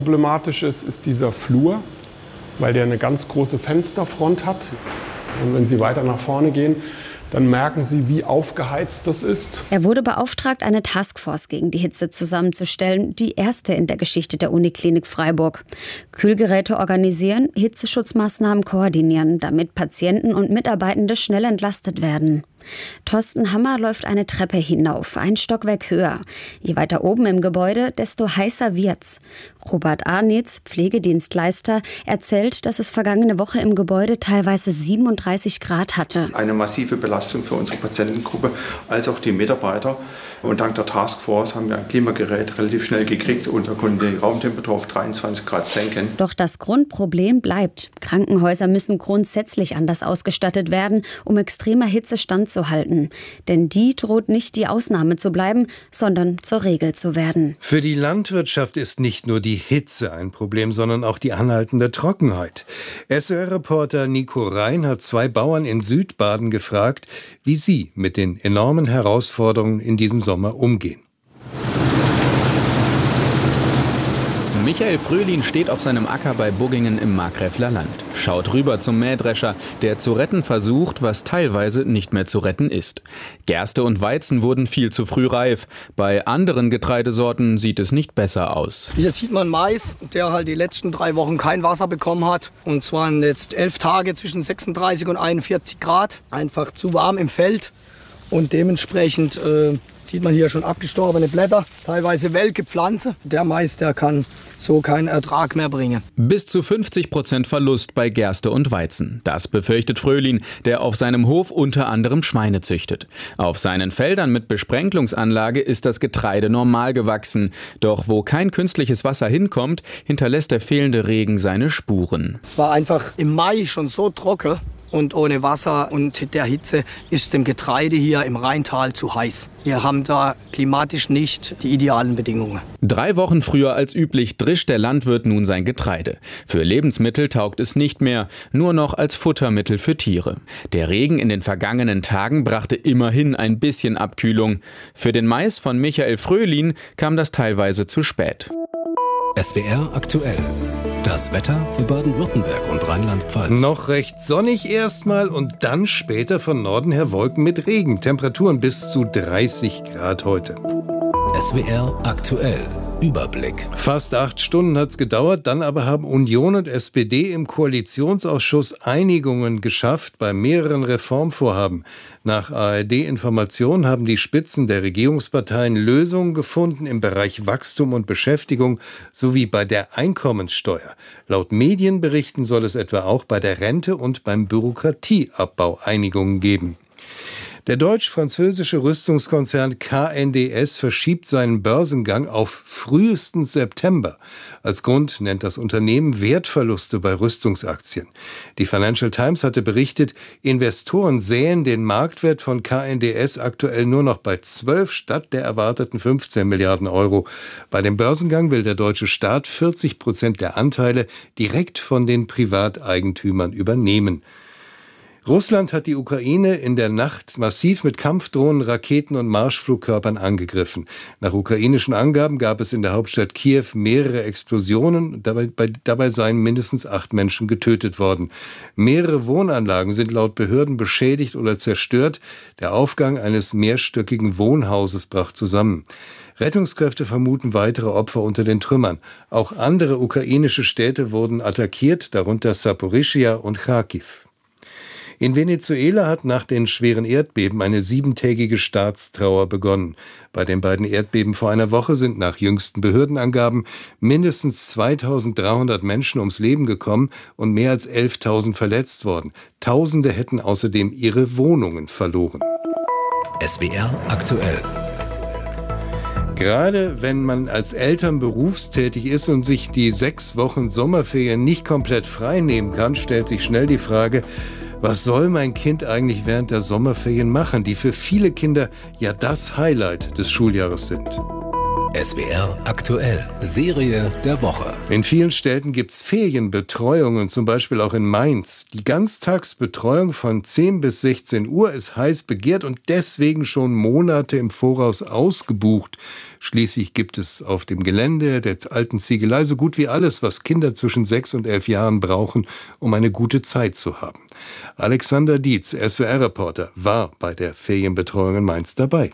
Problematisch ist dieser Flur, weil der eine ganz große Fensterfront hat. Und wenn Sie weiter nach vorne gehen, dann merken Sie, wie aufgeheizt das ist. Er wurde beauftragt, eine Taskforce gegen die Hitze zusammenzustellen, die erste in der Geschichte der Uniklinik Freiburg. Kühlgeräte organisieren, Hitzeschutzmaßnahmen koordinieren, damit Patienten und Mitarbeitende schnell entlastet werden. Thorsten Hammer läuft eine Treppe hinauf, ein Stockwerk höher. Je weiter oben im Gebäude, desto heißer wird's. Robert Arnitz, Pflegedienstleister, erzählt, dass es vergangene Woche im Gebäude teilweise 37 Grad hatte. Eine massive Belastung für unsere Patientengruppe als auch die Mitarbeiter. Und dank der Taskforce haben wir ein Klimagerät relativ schnell gekriegt und wir konnten die Raumtemperatur auf 23 Grad senken. Doch das Grundproblem bleibt. Krankenhäuser müssen grundsätzlich anders ausgestattet werden, um extremer Hitze standzuhalten. Denn die droht nicht die Ausnahme zu bleiben, sondern zur Regel zu werden. Für die Landwirtschaft ist nicht nur die Hitze ein Problem, sondern auch die anhaltende Trockenheit. SWR-Reporter Nico Rhein hat 2 Bauern in Südbaden gefragt, wie sie mit den enormen Herausforderungen in diesem Sommer umgehen. Michael Fröhlin steht auf seinem Acker bei Buggingen im Markgräfler Land. Schaut rüber zum Mähdrescher, der zu retten versucht, was teilweise nicht mehr zu retten ist. Gerste und Weizen wurden viel zu früh reif. Bei anderen Getreidesorten sieht es nicht besser aus. Hier sieht man Mais, der halt die letzten 3 Wochen kein Wasser bekommen hat. Und zwar jetzt 11 Tage zwischen 36 und 41 Grad. Einfach zu warm im Feld. Und dementsprechend sieht man hier schon abgestorbene Blätter, teilweise welke Pflanze. Der Mais, der kann so keinen Ertrag mehr bringen. Bis zu 50% Verlust bei Gerste und Weizen. Das befürchtet Fröhlin, der auf seinem Hof unter anderem Schweine züchtet. Auf seinen Feldern mit Besprenkelungsanlage ist das Getreide normal gewachsen. Doch wo kein künstliches Wasser hinkommt, hinterlässt der fehlende Regen seine Spuren. Es war einfach im Mai schon so trocken. Und ohne Wasser und der Hitze ist dem Getreide hier im Rheintal zu heiß. Wir haben da klimatisch nicht die idealen Bedingungen. 3 Wochen früher als üblich drischt der Landwirt nun sein Getreide. Für Lebensmittel taugt es nicht mehr, nur noch als Futtermittel für Tiere. Der Regen in den vergangenen Tagen brachte immerhin ein bisschen Abkühlung. Für den Mais von Michael Fröhlin kam das teilweise zu spät. SWR aktuell. Das Wetter für Baden-Württemberg und Rheinland-Pfalz. Noch recht sonnig erstmal und dann später von Norden her Wolken mit Regen. Temperaturen bis zu 30 Grad heute. SWR aktuell. Überblick. Fast 8 Stunden hat es gedauert, dann aber haben Union und SPD im Koalitionsausschuss Einigungen geschafft bei mehreren Reformvorhaben. Nach ARD-Informationen haben die Spitzen der Regierungsparteien Lösungen gefunden im Bereich Wachstum und Beschäftigung sowie bei der Einkommenssteuer. Laut Medienberichten soll es etwa auch bei der Rente und beim Bürokratieabbau Einigungen geben. Der deutsch-französische Rüstungskonzern KNDS verschiebt seinen Börsengang auf frühestens September. Als Grund nennt das Unternehmen Wertverluste bei Rüstungsaktien. Die Financial Times hatte berichtet, Investoren sähen den Marktwert von KNDS aktuell nur noch bei 12 statt der erwarteten 15 Milliarden Euro. Bei dem Börsengang will der deutsche Staat 40% der Anteile direkt von den Privateigentümern übernehmen. Russland hat die Ukraine in der Nacht massiv mit Kampfdrohnen, Raketen und Marschflugkörpern angegriffen. Nach ukrainischen Angaben gab es in der Hauptstadt Kiew mehrere Explosionen. Dabei seien mindestens 8 Menschen getötet worden. Mehrere Wohnanlagen sind laut Behörden beschädigt oder zerstört. Der Aufgang eines mehrstöckigen Wohnhauses brach zusammen. Rettungskräfte vermuten weitere Opfer unter den Trümmern. Auch andere ukrainische Städte wurden attackiert, darunter Saporischschja und Charkiw. In Venezuela hat nach den schweren Erdbeben eine 7-tägige Staatstrauer begonnen. Bei den beiden Erdbeben vor einer Woche sind nach jüngsten Behördenangaben mindestens 2.300 Menschen ums Leben gekommen und mehr als 11.000 verletzt worden. Tausende hätten außerdem ihre Wohnungen verloren. SWR aktuell. Gerade wenn man als Eltern berufstätig ist und sich die 6 Wochen Sommerferien nicht komplett frei nehmen kann, stellt sich schnell die Frage, was soll mein Kind eigentlich während der Sommerferien machen, die für viele Kinder ja das Highlight des Schuljahres sind? SWR aktuell. Serie der Woche. In vielen Städten gibt es Ferienbetreuungen, zum Beispiel auch in Mainz. Die Ganztagsbetreuung von 10 bis 16 Uhr ist heiß begehrt und deswegen schon Monate im Voraus ausgebucht. Schließlich gibt es auf dem Gelände der alten Ziegelei so gut wie alles, was Kinder zwischen 6 und 11 Jahren brauchen, um eine gute Zeit zu haben. Alexander Dietz, SWR-Reporter, war bei der Ferienbetreuung in Mainz dabei.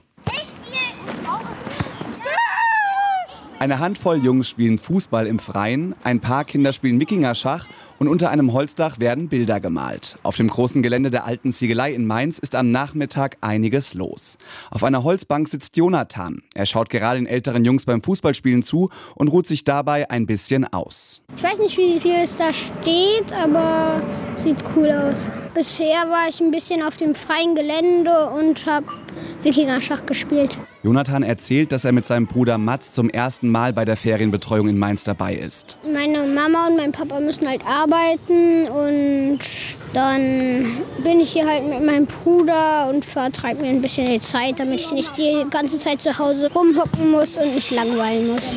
Eine Handvoll Jungs spielen Fußball im Freien, ein paar Kinder spielen Wikingerschach und unter einem Holzdach werden Bilder gemalt. Auf dem großen Gelände der alten Ziegelei in Mainz ist am Nachmittag einiges los. Auf einer Holzbank sitzt Jonathan. Er schaut gerade den älteren Jungs beim Fußballspielen zu und ruht sich dabei ein bisschen aus. Ich weiß nicht, wie viel es da steht, aber sieht cool aus. Bisher war ich ein bisschen auf dem freien Gelände und habe Wikingerschach gespielt. Jonathan erzählt, dass er mit seinem Bruder Mats zum ersten Mal bei der Ferienbetreuung in Mainz dabei ist. Meine Mama und mein Papa müssen halt arbeiten und dann bin ich hier halt mit meinem Bruder und vertreibe mir ein bisschen die Zeit, damit ich nicht die ganze Zeit zu Hause rumhocken muss und mich langweilen muss.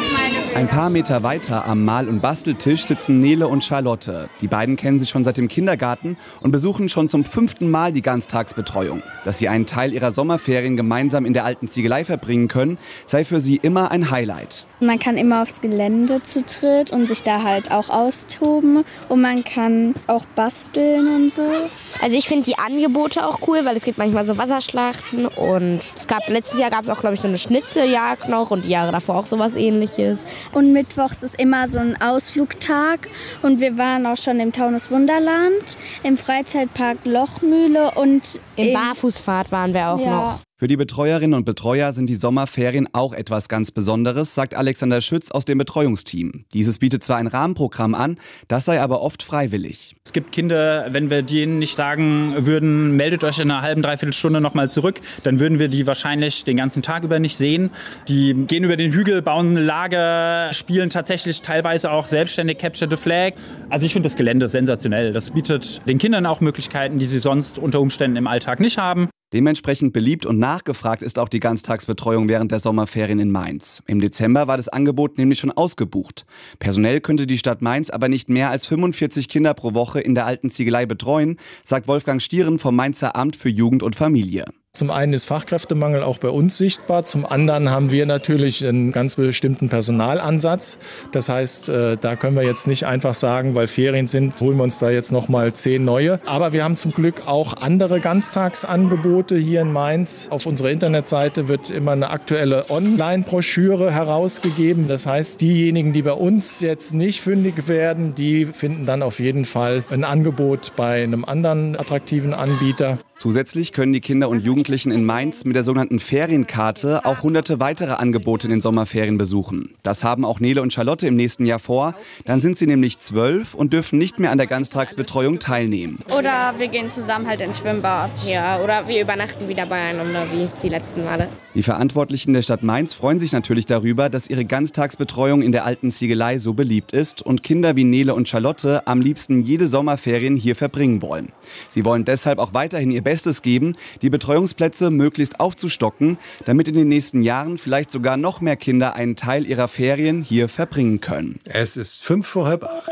Ein paar Meter weiter am Mal- und Basteltisch sitzen Nele und Charlotte. Die beiden kennen sich schon seit dem Kindergarten und besuchen schon zum 5. Mal die Ganztagsbetreuung. Dass sie einen Teil ihrer Sommerferien gemeinsam in der alten Ziegelei verbringen können, sei für sie immer ein Highlight. Man kann immer aufs Gelände zu dritt und sich da halt auch austoben und man kann auch basteln und so. Also ich finde die Angebote auch cool, weil es gibt manchmal so Wasserschlachten und letztes Jahr gab es auch, glaube ich, so eine Schnitzeljagd noch und die Jahre davor auch sowas Ähnliches. Und mittwochs ist immer so ein Ausflugtag und wir waren auch schon im Taunus Wunderland, im Freizeitpark Lochmühle und in Barfußfahrt waren wir auch noch. Für die Betreuerinnen und Betreuer sind die Sommerferien auch etwas ganz Besonderes, sagt Alexander Schütz aus dem Betreuungsteam. Dieses bietet zwar ein Rahmenprogramm an, das sei aber oft freiwillig. Es gibt Kinder, wenn wir denen nicht sagen würden, meldet euch in einer halben, dreiviertel Stunde nochmal zurück, dann würden wir die wahrscheinlich den ganzen Tag über nicht sehen. Die gehen über den Hügel, bauen ein Lager, spielen tatsächlich teilweise auch selbstständig Capture the Flag. Also ich finde das Gelände sensationell. Das bietet den Kindern auch Möglichkeiten, die sie sonst unter Umständen im Alltag nicht haben. Dementsprechend beliebt und nachgefragt ist auch die Ganztagsbetreuung während der Sommerferien in Mainz. Im Dezember war das Angebot nämlich schon ausgebucht. Personell könnte die Stadt Mainz aber nicht mehr als 45 Kinder pro Woche in der alten Ziegelei betreuen, sagt Wolfgang Stieren vom Mainzer Amt für Jugend und Familie. Zum einen ist Fachkräftemangel auch bei uns sichtbar, zum anderen haben wir natürlich einen ganz bestimmten Personalansatz. Das heißt, da können wir jetzt nicht einfach sagen, weil Ferien sind, holen wir uns da jetzt nochmal 10 neue. Aber wir haben zum Glück auch andere Ganztagsangebote hier in Mainz. Auf unserer Internetseite wird immer eine aktuelle Online-Broschüre herausgegeben. Das heißt, diejenigen, die bei uns jetzt nicht fündig werden, die finden dann auf jeden Fall ein Angebot bei einem anderen attraktiven Anbieter. Zusätzlich können die Kinder und Jugendlichen in Mainz mit der sogenannten Ferienkarte auch hunderte weitere Angebote in den Sommerferien besuchen. Das haben auch Nele und Charlotte im nächsten Jahr vor. Dann sind sie nämlich 12 und dürfen nicht mehr an der Ganztagsbetreuung teilnehmen. Oder wir gehen zusammen halt ins Schwimmbad. Ja, oder wir übernachten wieder beieinander wie die letzten Male. Die Verantwortlichen der Stadt Mainz freuen sich natürlich darüber, dass ihre Ganztagsbetreuung in der alten Ziegelei so beliebt ist und Kinder wie Nele und Charlotte am liebsten jede Sommerferien hier verbringen wollen. Sie wollen deshalb auch weiterhin ihr Bestes geben, die Betreuungsplätze möglichst aufzustocken, damit in den nächsten Jahren vielleicht sogar noch mehr Kinder einen Teil ihrer Ferien hier verbringen können. Es ist 7:45.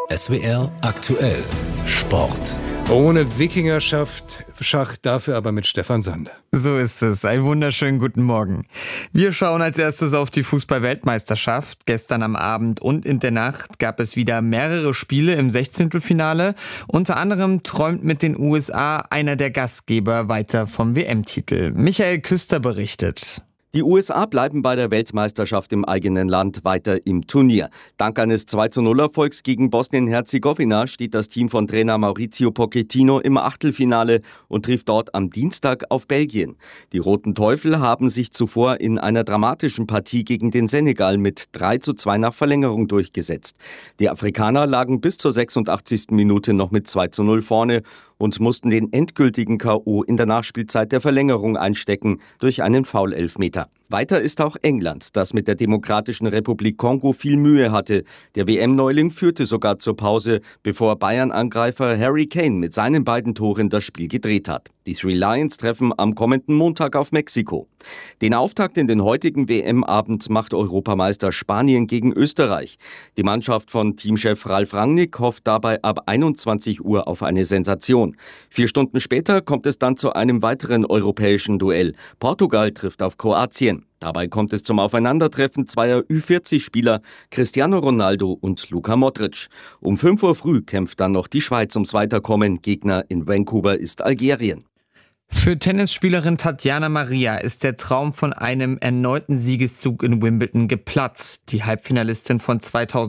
SWR aktuell. Sport. Ohne Wikingerschach, dafür aber mit Stefan Sander. So ist es. Einen wunderschönen guten Morgen. Wir schauen als erstes auf die Fußball-Weltmeisterschaft. Gestern am Abend und in der Nacht gab es wieder mehrere Spiele im 16. Unter anderem träumt mit den USA einer der Gastgeber weiter vom WM-Titel. Michael Küster berichtet. Die USA bleiben bei der Weltmeisterschaft im eigenen Land weiter im Turnier. Dank eines 2:0-Erfolgs gegen Bosnien-Herzegowina steht das Team von Trainer Maurizio Pochettino im Achtelfinale und trifft dort am Dienstag auf Belgien. Die Roten Teufel haben sich zuvor in einer dramatischen Partie gegen den Senegal mit 3:2 nach Verlängerung durchgesetzt. Die Afrikaner lagen bis zur 86. Minute noch mit 2:0 vorne und mussten den endgültigen K.O. in der Nachspielzeit der Verlängerung einstecken durch einen Foul-Elfmeter. Weiter ist auch England, das mit der Demokratischen Republik Kongo viel Mühe hatte. Der WM-Neuling führte sogar zur Pause, bevor Bayern-Angreifer Harry Kane mit seinen beiden Toren das Spiel gedreht hat. Die Three Lions treffen am kommenden Montag auf Mexiko. Den Auftakt in den heutigen WM-Abend macht Europameister Spanien gegen Österreich. Die Mannschaft von Teamchef Ralf Rangnick hofft dabei ab 21 Uhr auf eine Sensation. 4 Stunden später kommt es dann zu einem weiteren europäischen Duell. Portugal trifft auf Kroatien. Dabei kommt es zum Aufeinandertreffen zweier Ü40-Spieler, Cristiano Ronaldo und Luka Modric. Um 5 Uhr früh kämpft dann noch die Schweiz ums Weiterkommen. Gegner in Vancouver ist Algerien. Für Tennisspielerin Tatjana Maria ist der Traum von einem erneuten Siegeszug in Wimbledon geplatzt. Die Halbfinalistin von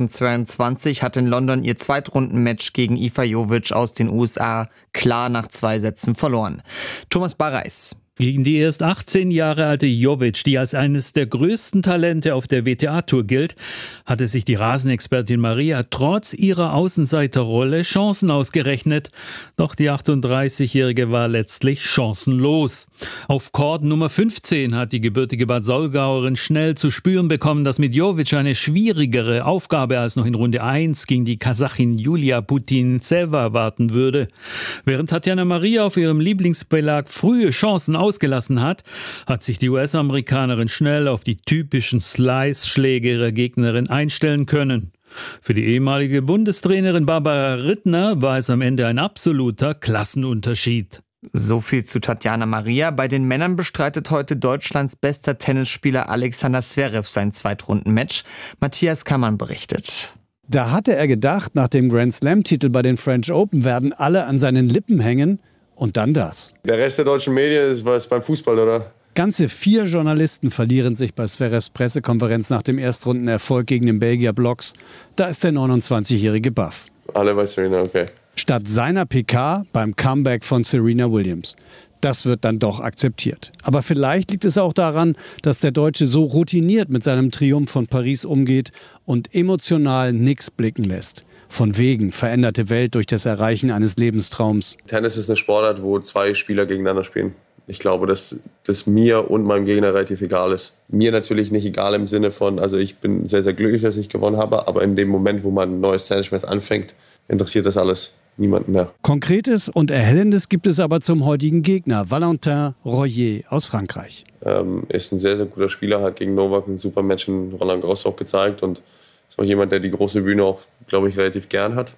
2022 hat in London ihr Zweitrundenmatch gegen Iva Jovic aus den USA klar nach 2 Sätzen verloren. Thomas Barreis. Gegen die erst 18 Jahre alte Jovic, die als eines der größten Talente auf der WTA-Tour gilt, hatte sich die Rasenexpertin Maria trotz ihrer Außenseiterrolle Chancen ausgerechnet. Doch die 38-Jährige war letztlich chancenlos. Auf Court Nummer 15 hat die gebürtige Bad Solgauerin schnell zu spüren bekommen, dass mit Jovic eine schwierigere Aufgabe als noch in Runde 1 gegen die Kasachin Julia Putintseva warten würde. Während Tatjana Maria auf ihrem Lieblingsbelag frühe Chancen ausgelassen hat, hat sich die US-Amerikanerin schnell auf die typischen Slice-Schläge ihrer Gegnerin einstellen können. Für die ehemalige Bundestrainerin Barbara Rittner war es am Ende ein absoluter Klassenunterschied. So viel zu Tatjana Maria. Bei den Männern bestreitet heute Deutschlands bester Tennisspieler Alexander Zverev sein Zweitrundenmatch. Matthias Kammann berichtet. Da hatte er gedacht, nach dem Grand-Slam-Titel bei den French Open werden alle an seinen Lippen hängen. Und dann das. Der Rest der deutschen Medien ist was beim Fußball, oder? Ganze 4 Journalisten verlieren sich bei Zverevs Pressekonferenz nach dem Erstrundenerfolg gegen den Belgier Blocks. Da ist der 29-jährige baff. Alle bei Serena, okay. Statt seiner PK beim Comeback von Serena Williams. Das wird dann doch akzeptiert. Aber vielleicht liegt es auch daran, dass der Deutsche so routiniert mit seinem Triumph von Paris umgeht und emotional nichts blicken lässt. Von wegen veränderte Welt durch das Erreichen eines Lebenstraums. Tennis ist eine Sportart, wo 2 Spieler gegeneinander spielen. Ich glaube, dass das mir und meinem Gegner relativ egal ist. Mir natürlich nicht egal im Sinne von, also ich bin sehr, sehr glücklich, dass ich gewonnen habe, aber in dem Moment, wo man ein neues Tennismatch anfängt, interessiert das alles niemanden mehr. Konkretes und Erhellendes gibt es aber zum heutigen Gegner, Valentin Royer aus Frankreich. Ist ein sehr, sehr guter Spieler, hat gegen Novak ein super Match in Roland Garros auch gezeigt und ist auch jemand, der die große Bühne auch, glaube ich, relativ gern hat.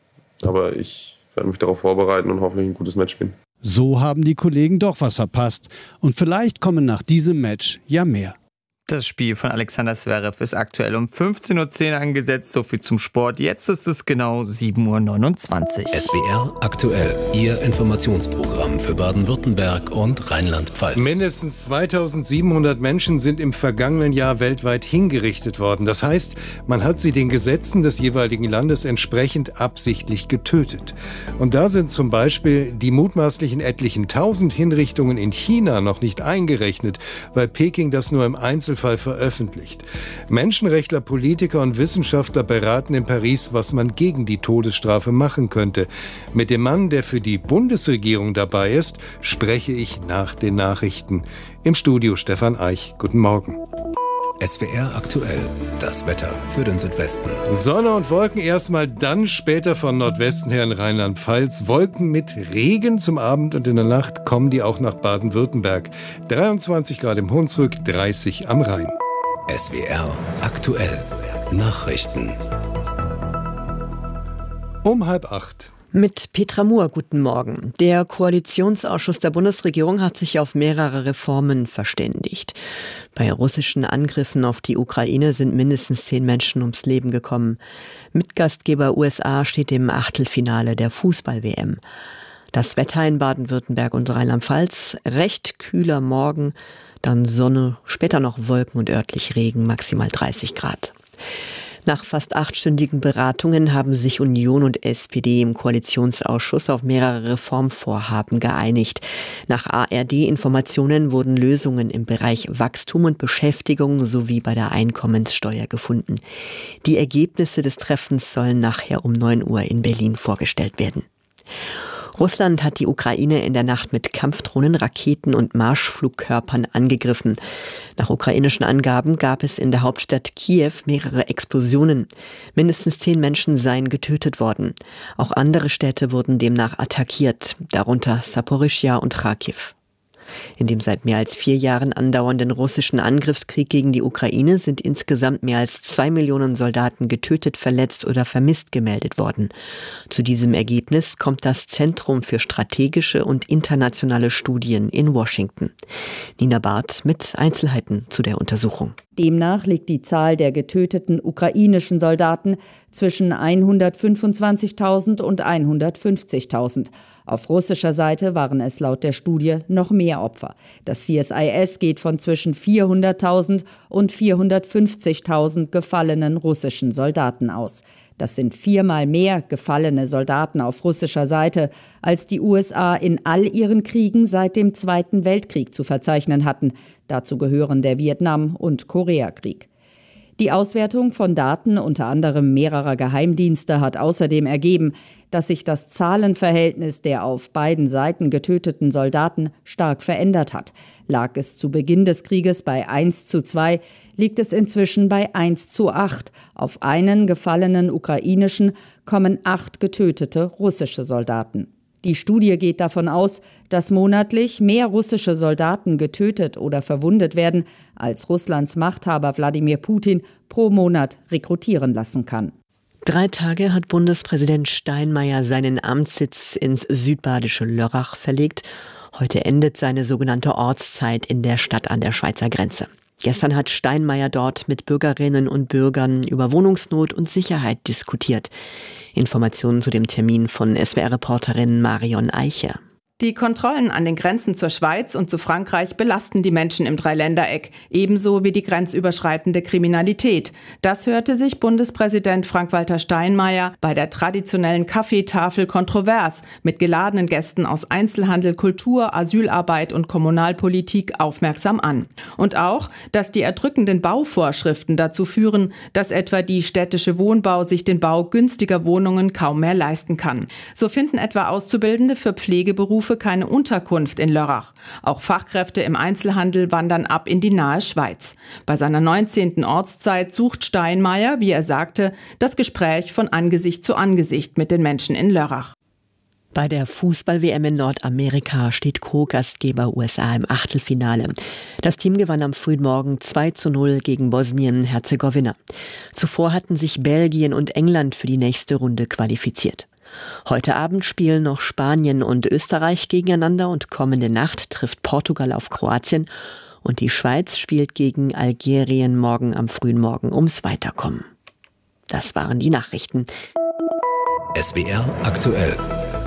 Aber ich werde mich darauf vorbereiten und hoffentlich ein gutes Match spielen. So haben die Kollegen doch was verpasst. Und vielleicht kommen nach diesem Match ja mehr. Das Spiel von Alexander Zverev ist aktuell um 15:10 Uhr angesetzt. So viel zum Sport. Jetzt ist es genau 7:29 Uhr. SWR aktuell. Ihr Informationsprogramm für Baden-Württemberg und Rheinland-Pfalz. Mindestens 2700 Menschen sind im vergangenen Jahr weltweit hingerichtet worden. Das heißt, man hat sie den Gesetzen des jeweiligen Landes entsprechend absichtlich getötet. Und da sind zum Beispiel die mutmaßlichen etlichen 1000 Hinrichtungen in China noch nicht eingerechnet, weil Peking das nur im Einzelfall veröffentlicht. Menschenrechtler, Politiker und Wissenschaftler beraten in Paris, was man gegen die Todesstrafe machen könnte. Mit dem Mann, der für die Bundesregierung dabei ist, spreche ich nach den Nachrichten. Im Studio Stefan Eich. Guten Morgen. SWR aktuell. Das Wetter für den Südwesten. Sonne und Wolken erstmal, dann später von Nordwesten her in Rheinland-Pfalz. Wolken mit Regen zum Abend und in der Nacht kommen die auch nach Baden-Württemberg. 23 Grad im Hunsrück, 30 am Rhein. SWR aktuell. Nachrichten. Um 7:30. Mit Petra Muhr, guten Morgen. Der Koalitionsausschuss der Bundesregierung hat sich auf mehrere Reformen verständigt. Bei russischen Angriffen auf die Ukraine sind mindestens 10 Menschen ums Leben gekommen. Mitgastgeber USA steht im Achtelfinale der Fußball-WM. Das Wetter in Baden-Württemberg und Rheinland-Pfalz, recht kühler Morgen, dann Sonne, später noch Wolken und örtlich Regen, maximal 30 Grad. Nach fast 8-stündigen Beratungen haben sich Union und SPD im Koalitionsausschuss auf mehrere Reformvorhaben geeinigt. Nach ARD-Informationen wurden Lösungen im Bereich Wachstum und Beschäftigung sowie bei der Einkommenssteuer gefunden. Die Ergebnisse des Treffens sollen nachher um 9 Uhr in Berlin vorgestellt werden. Russland hat die Ukraine in der Nacht mit Kampfdrohnen, Raketen und Marschflugkörpern angegriffen. Nach ukrainischen Angaben gab es in der Hauptstadt Kiew mehrere Explosionen. Mindestens 10 Menschen seien getötet worden. Auch andere Städte wurden demnach attackiert, darunter Saporischschja und Charkiw. In dem seit mehr als 4 Jahren andauernden russischen Angriffskrieg gegen die Ukraine sind insgesamt mehr als 2 Millionen Soldaten getötet, verletzt oder vermisst gemeldet worden. Zu diesem Ergebnis kommt das Zentrum für strategische und internationale Studien in Washington. Nina Barth mit Einzelheiten zu der Untersuchung. Demnach liegt die Zahl der getöteten ukrainischen Soldaten zwischen 125.000 und 150.000. Auf russischer Seite waren es laut der Studie noch mehr Opfer. Das CSIS geht von zwischen 400.000 und 450.000 gefallenen russischen Soldaten aus. Das sind 4-mal mehr gefallene Soldaten auf russischer Seite, als die USA in all ihren Kriegen seit dem Zweiten Weltkrieg zu verzeichnen hatten. Dazu gehören der Vietnam- und Koreakrieg. Die Auswertung von Daten unter anderem mehrerer Geheimdienste hat außerdem ergeben, dass sich das Zahlenverhältnis der auf beiden Seiten getöteten Soldaten stark verändert hat. Lag es zu Beginn des Krieges bei 1:2, liegt es inzwischen bei 1:8. Auf einen gefallenen ukrainischen kommen 8 getötete russische Soldaten. Die Studie geht davon aus, dass monatlich mehr russische Soldaten getötet oder verwundet werden, als Russlands Machthaber Wladimir Putin pro Monat rekrutieren lassen kann. 3 Tage hat Bundespräsident Steinmeier seinen Amtssitz ins südbadische Lörrach verlegt. Heute endet seine sogenannte Ortszeit in der Stadt an der Schweizer Grenze. Gestern hat Steinmeier dort mit Bürgerinnen und Bürgern über Wohnungsnot und Sicherheit diskutiert. Informationen zu dem Termin von SWR-Reporterin Marion Eiche. Die Kontrollen an den Grenzen zur Schweiz und zu Frankreich belasten die Menschen im Dreiländereck, ebenso wie die grenzüberschreitende Kriminalität. Das hörte sich Bundespräsident Frank-Walter Steinmeier bei der traditionellen Kaffeetafel kontrovers mit geladenen Gästen aus Einzelhandel, Kultur, Asylarbeit und Kommunalpolitik aufmerksam an. Und auch, dass die erdrückenden Bauvorschriften dazu führen, dass etwa die städtische Wohnbau sich den Bau günstiger Wohnungen kaum mehr leisten kann. So finden etwa Auszubildende für Pflegeberufe keine Unterkunft in Lörrach. Auch Fachkräfte im Einzelhandel wandern ab in die nahe Schweiz. Bei seiner 19. Ortszeit sucht Steinmeier, wie er sagte, das Gespräch von Angesicht zu Angesicht mit den Menschen in Lörrach. Bei der Fußball-WM in Nordamerika steht Co-Gastgeber USA im Achtelfinale. Das Team gewann am frühen Morgen 2:0 gegen Bosnien-Herzegowina. Zuvor hatten sich Belgien und England für die nächste Runde qualifiziert. Heute Abend spielen noch Spanien und Österreich gegeneinander und kommende Nacht trifft Portugal auf Kroatien und die Schweiz spielt gegen Algerien morgen am frühen Morgen ums Weiterkommen. Das waren die Nachrichten. SWR aktuell.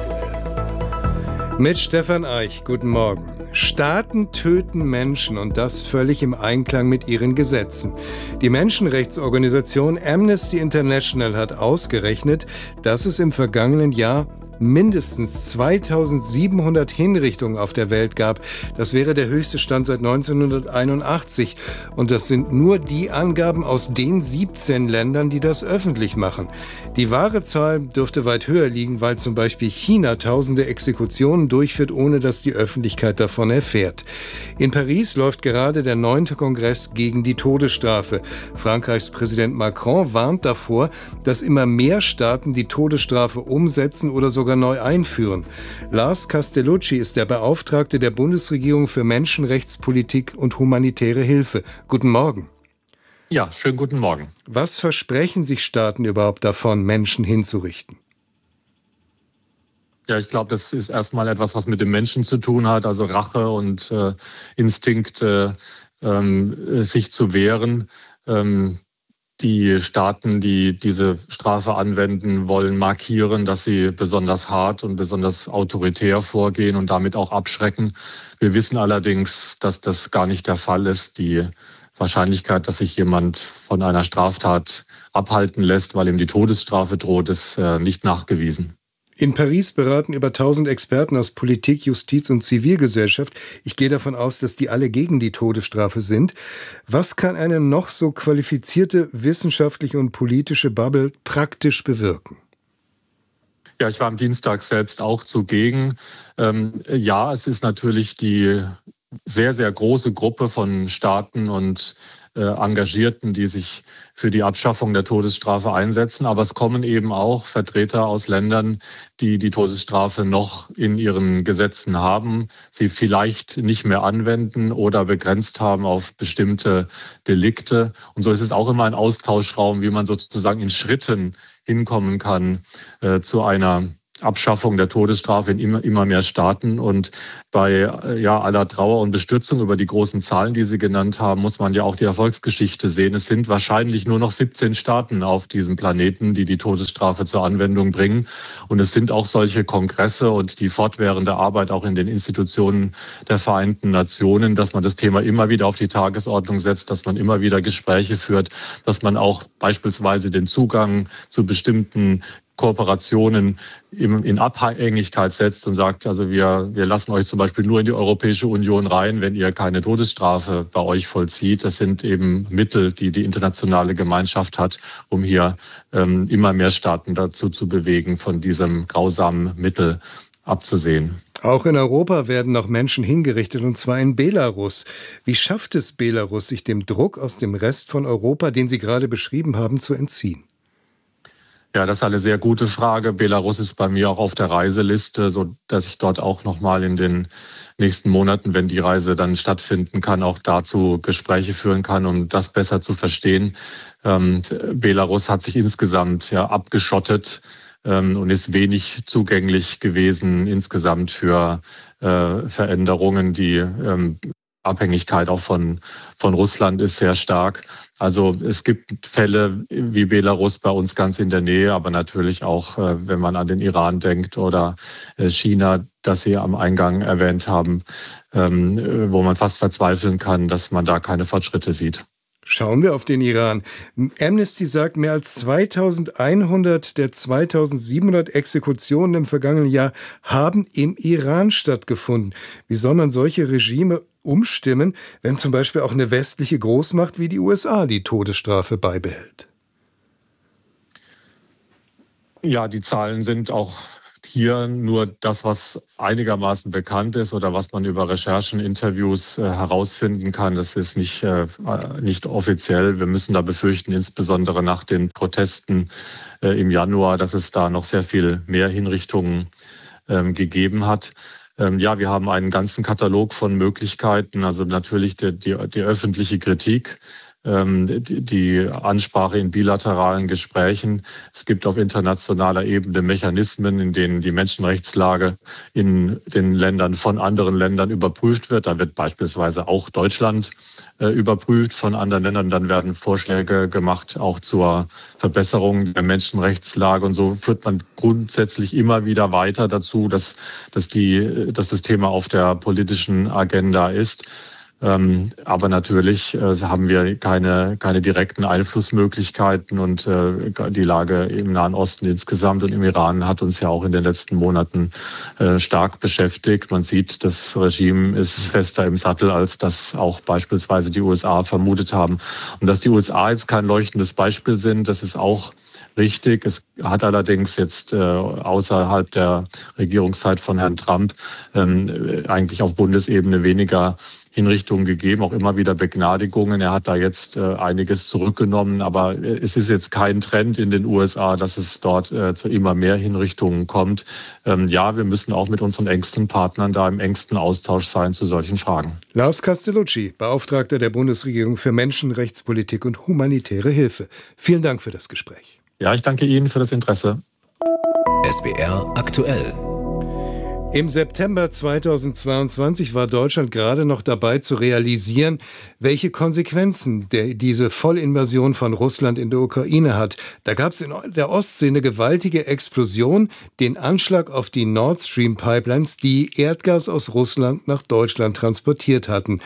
Mit Stefan Eich, guten Morgen. Staaten töten Menschen und das völlig im Einklang mit ihren Gesetzen. Die Menschenrechtsorganisation Amnesty International hat ausgerechnet, dass es im vergangenen Jahr mindestens 2700 Hinrichtungen auf der Welt gab. Das wäre der höchste Stand seit 1981. Und das sind nur die Angaben aus den 17 Ländern, die das öffentlich machen. Die wahre Zahl dürfte weit höher liegen, weil zum Beispiel China tausende Exekutionen durchführt, ohne dass die Öffentlichkeit davon erfährt. In Paris läuft gerade der 9. Kongress gegen die Todesstrafe. Frankreichs Präsident Macron warnt davor, dass immer mehr Staaten die Todesstrafe umsetzen oder sogar neu einführen. Lars Castellucci ist der Beauftragte der Bundesregierung für Menschenrechtspolitik und humanitäre Hilfe. Guten Morgen. Ja, schönen guten Morgen. Was versprechen sich Staaten überhaupt davon, Menschen hinzurichten? Ja, ich glaube, das ist erstmal etwas, was mit dem Menschen zu tun hat, also Rache und Instinkt, sich zu wehren. Die Staaten, die diese Strafe anwenden, wollen markieren, dass sie besonders hart und besonders autoritär vorgehen und damit auch abschrecken. Wir wissen allerdings, dass das gar nicht der Fall ist. Die Wahrscheinlichkeit, dass sich jemand von einer Straftat abhalten lässt, weil ihm die Todesstrafe droht, ist nicht nachgewiesen. In Paris beraten über 1000 Experten aus Politik, Justiz und Zivilgesellschaft. Ich gehe davon aus, dass die alle gegen die Todesstrafe sind. Was kann eine noch so qualifizierte wissenschaftliche und politische Bubble praktisch bewirken? Ja, ich war am Dienstag selbst auch zugegen. Ja, es ist natürlich die sehr, sehr große Gruppe von Staaten und Engagierten, die sich für die Abschaffung der Todesstrafe einsetzen. Aber es kommen eben auch Vertreter aus Ländern, die die Todesstrafe noch in ihren Gesetzen haben, sie vielleicht nicht mehr anwenden oder begrenzt haben auf bestimmte Delikte. Und so ist es auch immer ein Austauschraum, wie man sozusagen in Schritten hinkommen kann zu einer Abschaffung der Todesstrafe in immer mehr Staaten. Und bei aller Trauer und Bestürzung über die großen Zahlen, die Sie genannt haben, muss man ja auch die Erfolgsgeschichte sehen. Es sind wahrscheinlich nur noch 17 Staaten auf diesem Planeten, die die Todesstrafe zur Anwendung bringen. Und es sind auch solche Kongresse und die fortwährende Arbeit auch in den Institutionen der Vereinten Nationen, dass man das Thema immer wieder auf die Tagesordnung setzt, dass man immer wieder Gespräche führt, dass man auch beispielsweise den Zugang zu bestimmten Kooperationen in Abhängigkeit setzt und sagt, also wir lassen euch zum Beispiel nur in die Europäische Union rein, wenn ihr keine Todesstrafe bei euch vollzieht. Das sind eben Mittel, die die internationale Gemeinschaft hat, um hier immer mehr Staaten dazu zu bewegen, von diesem grausamen Mittel abzusehen. Auch in Europa werden noch Menschen hingerichtet, und zwar in Belarus. Wie schafft es Belarus, sich dem Druck aus dem Rest von Europa, den Sie gerade beschrieben haben, zu entziehen? Ja, das ist eine sehr gute Frage. Belarus ist bei mir auch auf der Reiseliste, so dass ich dort auch noch mal in den nächsten Monaten, wenn die Reise dann stattfinden kann, auch dazu Gespräche führen kann, um das besser zu verstehen. Belarus hat sich insgesamt abgeschottet und ist wenig zugänglich gewesen insgesamt für Veränderungen. Die Abhängigkeit auch von Russland ist sehr stark. Also es gibt Fälle wie Belarus bei uns ganz in der Nähe, aber natürlich auch, wenn man an den Iran denkt oder China, das Sie am Eingang erwähnt haben, wo man fast verzweifeln kann, dass man da keine Fortschritte sieht. Schauen wir auf den Iran. Amnesty sagt, mehr als 2100 der 2700 Exekutionen im vergangenen Jahr haben im Iran stattgefunden. Wie soll man solche Regime umstimmen, wenn zum Beispiel auch eine westliche Großmacht wie die USA die Todesstrafe beibehält? Ja, die Zahlen sind auch hier nur das, was einigermaßen bekannt ist oder was man über Recherchen, Interviews herausfinden kann. Das ist nicht offiziell. Wir müssen da befürchten, insbesondere nach den Protesten im Januar, dass es da noch sehr viel mehr Hinrichtungen gegeben hat. Ja, wir haben einen ganzen Katalog von Möglichkeiten. Also natürlich die öffentliche Kritik, die Ansprache in bilateralen Gesprächen. Es gibt auf internationaler Ebene Mechanismen, in denen die Menschenrechtslage in den Ländern von anderen Ländern überprüft wird. Da wird beispielsweise auch Deutschland überprüft von anderen Ländern. Dann werden Vorschläge gemacht, auch zur Verbesserung der Menschenrechtslage. Und so führt man grundsätzlich immer wieder weiter dazu, dass das Thema auf der politischen Agenda ist. Aber natürlich haben wir keine direkten Einflussmöglichkeiten und die Lage im Nahen Osten insgesamt und im Iran hat uns ja auch in den letzten Monaten stark beschäftigt. Man sieht, das Regime ist fester im Sattel, als das auch beispielsweise die USA vermutet haben. Und dass die USA jetzt kein leuchtendes Beispiel sind, das ist auch richtig. Es hat allerdings jetzt außerhalb der Regierungszeit von Herrn Trump eigentlich auf Bundesebene weniger Hinrichtungen gegeben, auch immer wieder Begnadigungen. Er hat da jetzt einiges zurückgenommen, aber es ist jetzt kein Trend in den USA, dass es dort zu immer mehr Hinrichtungen kommt. Ja, wir müssen auch mit unseren engsten Partnern da im engsten Austausch sein zu solchen Fragen. Lars Castellucci, Beauftragter der Bundesregierung für Menschenrechtspolitik und humanitäre Hilfe. Vielen Dank für das Gespräch. Ja, ich danke Ihnen für das Interesse. SWR aktuell. Im September 2022 war Deutschland gerade noch dabei zu realisieren, welche Konsequenzen diese Vollinvasion von Russland in der Ukraine hat. Da gab es in der Ostsee eine gewaltige Explosion, den Anschlag auf die Nord Stream Pipelines, die Erdgas aus Russland nach Deutschland transportiert hatten.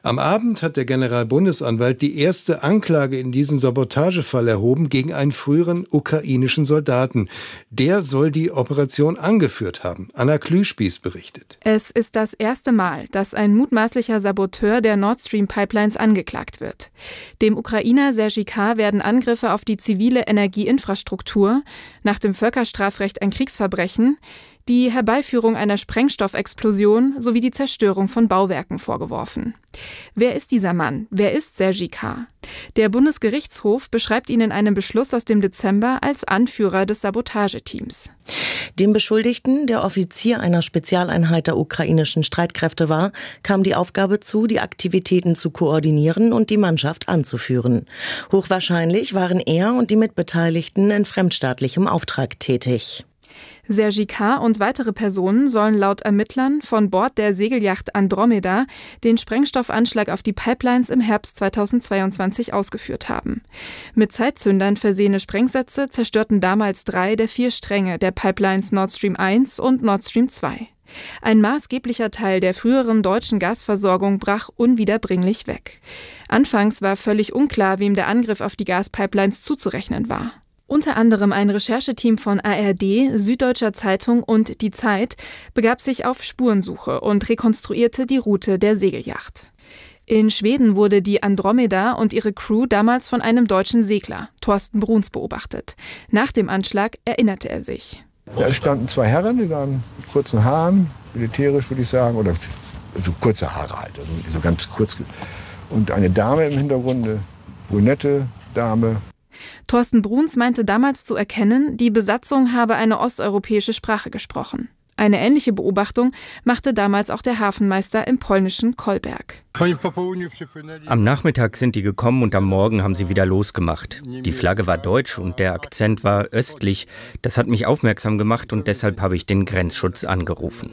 Am Abend hat der Generalbundesanwalt die erste Anklage in diesem Sabotagefall erhoben gegen einen früheren ukrainischen Soldaten. Der soll die Operation angeführt haben. Anna Klüspieß berichtet. Es ist das erste Mal, dass ein mutmaßlicher Saboteur der Nord Stream Pipelines angeklagt wird. Dem Ukrainer Serhij K. werden Angriffe auf die zivile Energieinfrastruktur, nach dem Völkerstrafrecht ein Kriegsverbrechen, die Herbeiführung einer Sprengstoffexplosion sowie die Zerstörung von Bauwerken vorgeworfen. Wer ist dieser Mann? Wer ist Serhij K.? Der Bundesgerichtshof beschreibt ihn in einem Beschluss aus dem Dezember als Anführer des Sabotageteams. Dem Beschuldigten, der Offizier einer Spezialeinheit der ukrainischen Streitkräfte war, kam die Aufgabe zu, die Aktivitäten zu koordinieren und die Mannschaft anzuführen. Hochwahrscheinlich waren er und die Mitbeteiligten in fremdstaatlichem Auftrag tätig. Serhij K. und weitere Personen sollen laut Ermittlern von Bord der Segelyacht Andromeda den Sprengstoffanschlag auf die Pipelines im Herbst 2022 ausgeführt haben. Mit Zeitzündern versehene Sprengsätze zerstörten damals 3 der 4 Stränge der Pipelines Nord Stream 1 und Nord Stream 2. Ein maßgeblicher Teil der früheren deutschen Gasversorgung brach unwiederbringlich weg. Anfangs war völlig unklar, wem der Angriff auf die Gaspipelines zuzurechnen war. Unter anderem ein Rechercheteam von ARD, Süddeutscher Zeitung und Die Zeit begab sich auf Spurensuche und rekonstruierte die Route der Segelyacht. In Schweden wurde die Andromeda und ihre Crew damals von einem deutschen Segler, Thorsten Bruns, beobachtet. Nach dem Anschlag erinnerte er sich. Da standen 2 Herren, die waren mit kurzen Haaren, militärisch würde ich sagen, oder so kurze Haare halt, also so ganz kurz. Und eine Dame im Hintergrund, eine brünette Dame. Thorsten Bruns meinte damals zu erkennen, die Besatzung habe eine osteuropäische Sprache gesprochen. Eine ähnliche Beobachtung machte damals auch der Hafenmeister im polnischen Kolberg. Am Nachmittag sind die gekommen und am Morgen haben sie wieder losgemacht. Die Flagge war deutsch und der Akzent war östlich. Das hat mich aufmerksam gemacht und deshalb habe ich den Grenzschutz angerufen.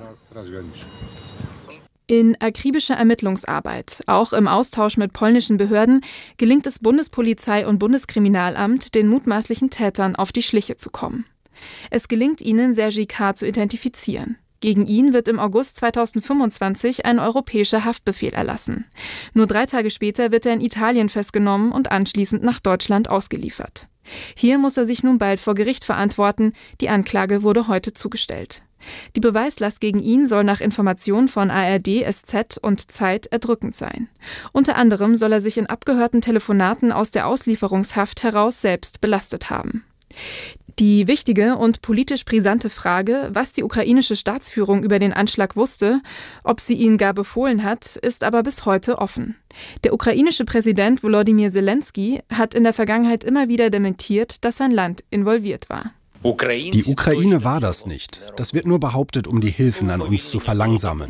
In akribischer Ermittlungsarbeit, auch im Austausch mit polnischen Behörden, gelingt es Bundespolizei und Bundeskriminalamt, den mutmaßlichen Tätern auf die Schliche zu kommen. Es gelingt ihnen, Serhij K. zu identifizieren. Gegen ihn wird im August 2025 ein europäischer Haftbefehl erlassen. Nur 3 Tage später wird er in Italien festgenommen und anschließend nach Deutschland ausgeliefert. Hier muss er sich nun bald vor Gericht verantworten. Die Anklage wurde heute zugestellt. Die Beweislast gegen ihn soll nach Informationen von ARD, SZ und Zeit erdrückend sein. Unter anderem soll er sich in abgehörten Telefonaten aus der Auslieferungshaft heraus selbst belastet haben. Die wichtige und politisch brisante Frage, was die ukrainische Staatsführung über den Anschlag wusste, ob sie ihn gar befohlen hat, ist aber bis heute offen. Der ukrainische Präsident Volodymyr Zelensky hat in der Vergangenheit immer wieder dementiert, dass sein Land involviert war. Die Ukraine war das nicht. Das wird nur behauptet, um die Hilfen an uns zu verlangsamen.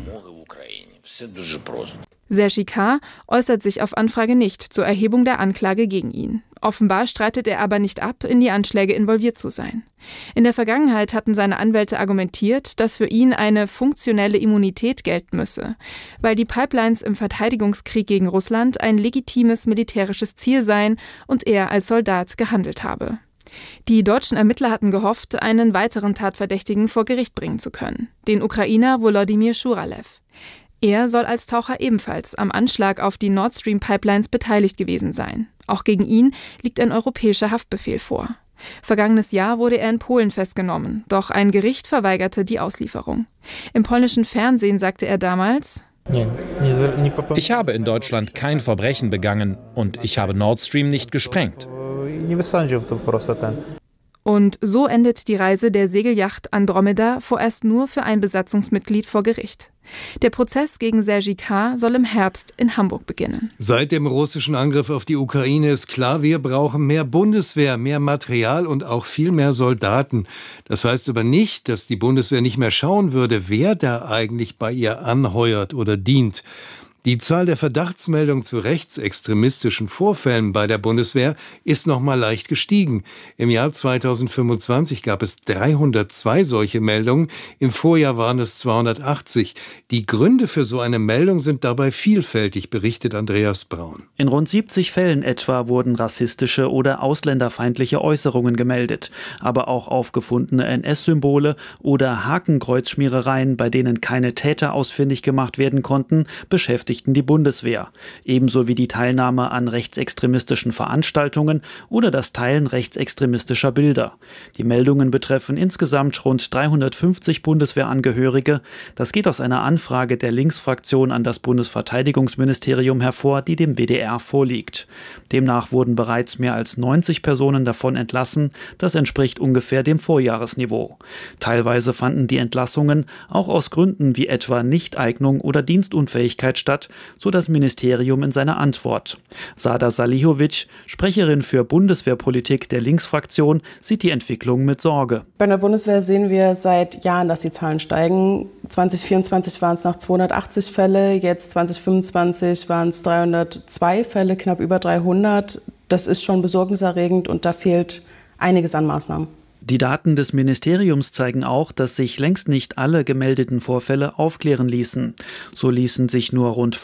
Serhij K. äußert sich auf Anfrage nicht zur Erhebung der Anklage gegen ihn. Offenbar streitet er aber nicht ab, in die Anschläge involviert zu sein. In der Vergangenheit hatten seine Anwälte argumentiert, dass für ihn eine funktionelle Immunität gelten müsse, weil die Pipelines im Verteidigungskrieg gegen Russland ein legitimes militärisches Ziel seien und er als Soldat gehandelt habe. Die deutschen Ermittler hatten gehofft, einen weiteren Tatverdächtigen vor Gericht bringen zu können, den Ukrainer Volodymyr Schuralew. Er soll als Taucher ebenfalls am Anschlag auf die Nord Stream Pipelines beteiligt gewesen sein. Auch gegen ihn liegt ein europäischer Haftbefehl vor. Vergangenes Jahr wurde er in Polen festgenommen, doch ein Gericht verweigerte die Auslieferung. Im polnischen Fernsehen sagte er damals: Ich habe in Deutschland kein Verbrechen begangen und ich habe Nord Stream nicht gesprengt. Und so endet die Reise der Segelyacht Andromeda vorerst nur für ein Besatzungsmitglied vor Gericht. Der Prozess gegen Serhij K. soll im Herbst in Hamburg beginnen. Seit dem russischen Angriff auf die Ukraine ist klar, wir brauchen mehr Bundeswehr, mehr Material und auch viel mehr Soldaten. Das heißt aber nicht, dass die Bundeswehr nicht mehr schauen würde, wer da eigentlich bei ihr anheuert oder dient. Die Zahl der Verdachtsmeldungen zu rechtsextremistischen Vorfällen bei der Bundeswehr ist noch mal leicht gestiegen. Im Jahr 2025 gab es 302 solche Meldungen, im Vorjahr waren es 280. Die Gründe für so eine Meldung sind dabei vielfältig, berichtet Andreas Braun. In rund 70 Fällen etwa wurden rassistische oder ausländerfeindliche Äußerungen gemeldet, aber auch aufgefundene NS-Symbole oder Hakenkreuzschmierereien, bei denen keine Täter ausfindig gemacht werden konnten, beschäftigten vernachlässigten die Bundeswehr, ebenso wie die Teilnahme an rechtsextremistischen Veranstaltungen oder das Teilen rechtsextremistischer Bilder. Die Meldungen betreffen insgesamt rund 350 Bundeswehrangehörige. Das geht aus einer Anfrage der Linksfraktion an das Bundesverteidigungsministerium hervor, die dem WDR vorliegt. Demnach wurden bereits mehr als 90 Personen davon entlassen. Das entspricht ungefähr dem Vorjahresniveau. Teilweise fanden die Entlassungen auch aus Gründen wie etwa Nichteignung oder Dienstunfähigkeit statt, so das Ministerium in seiner Antwort. Sada Salihovic, Sprecherin für Bundeswehrpolitik der Linksfraktion, sieht die Entwicklung mit Sorge. Bei der Bundeswehr sehen wir seit Jahren, dass die Zahlen steigen. 2024 waren es noch 280 Fälle, jetzt 2025 waren es 302 Fälle, knapp über 300. Das ist schon besorgniserregend und da fehlt einiges an Maßnahmen. Die Daten des Ministeriums zeigen auch, dass sich längst nicht alle gemeldeten Vorfälle aufklären ließen. So ließen sich nur rund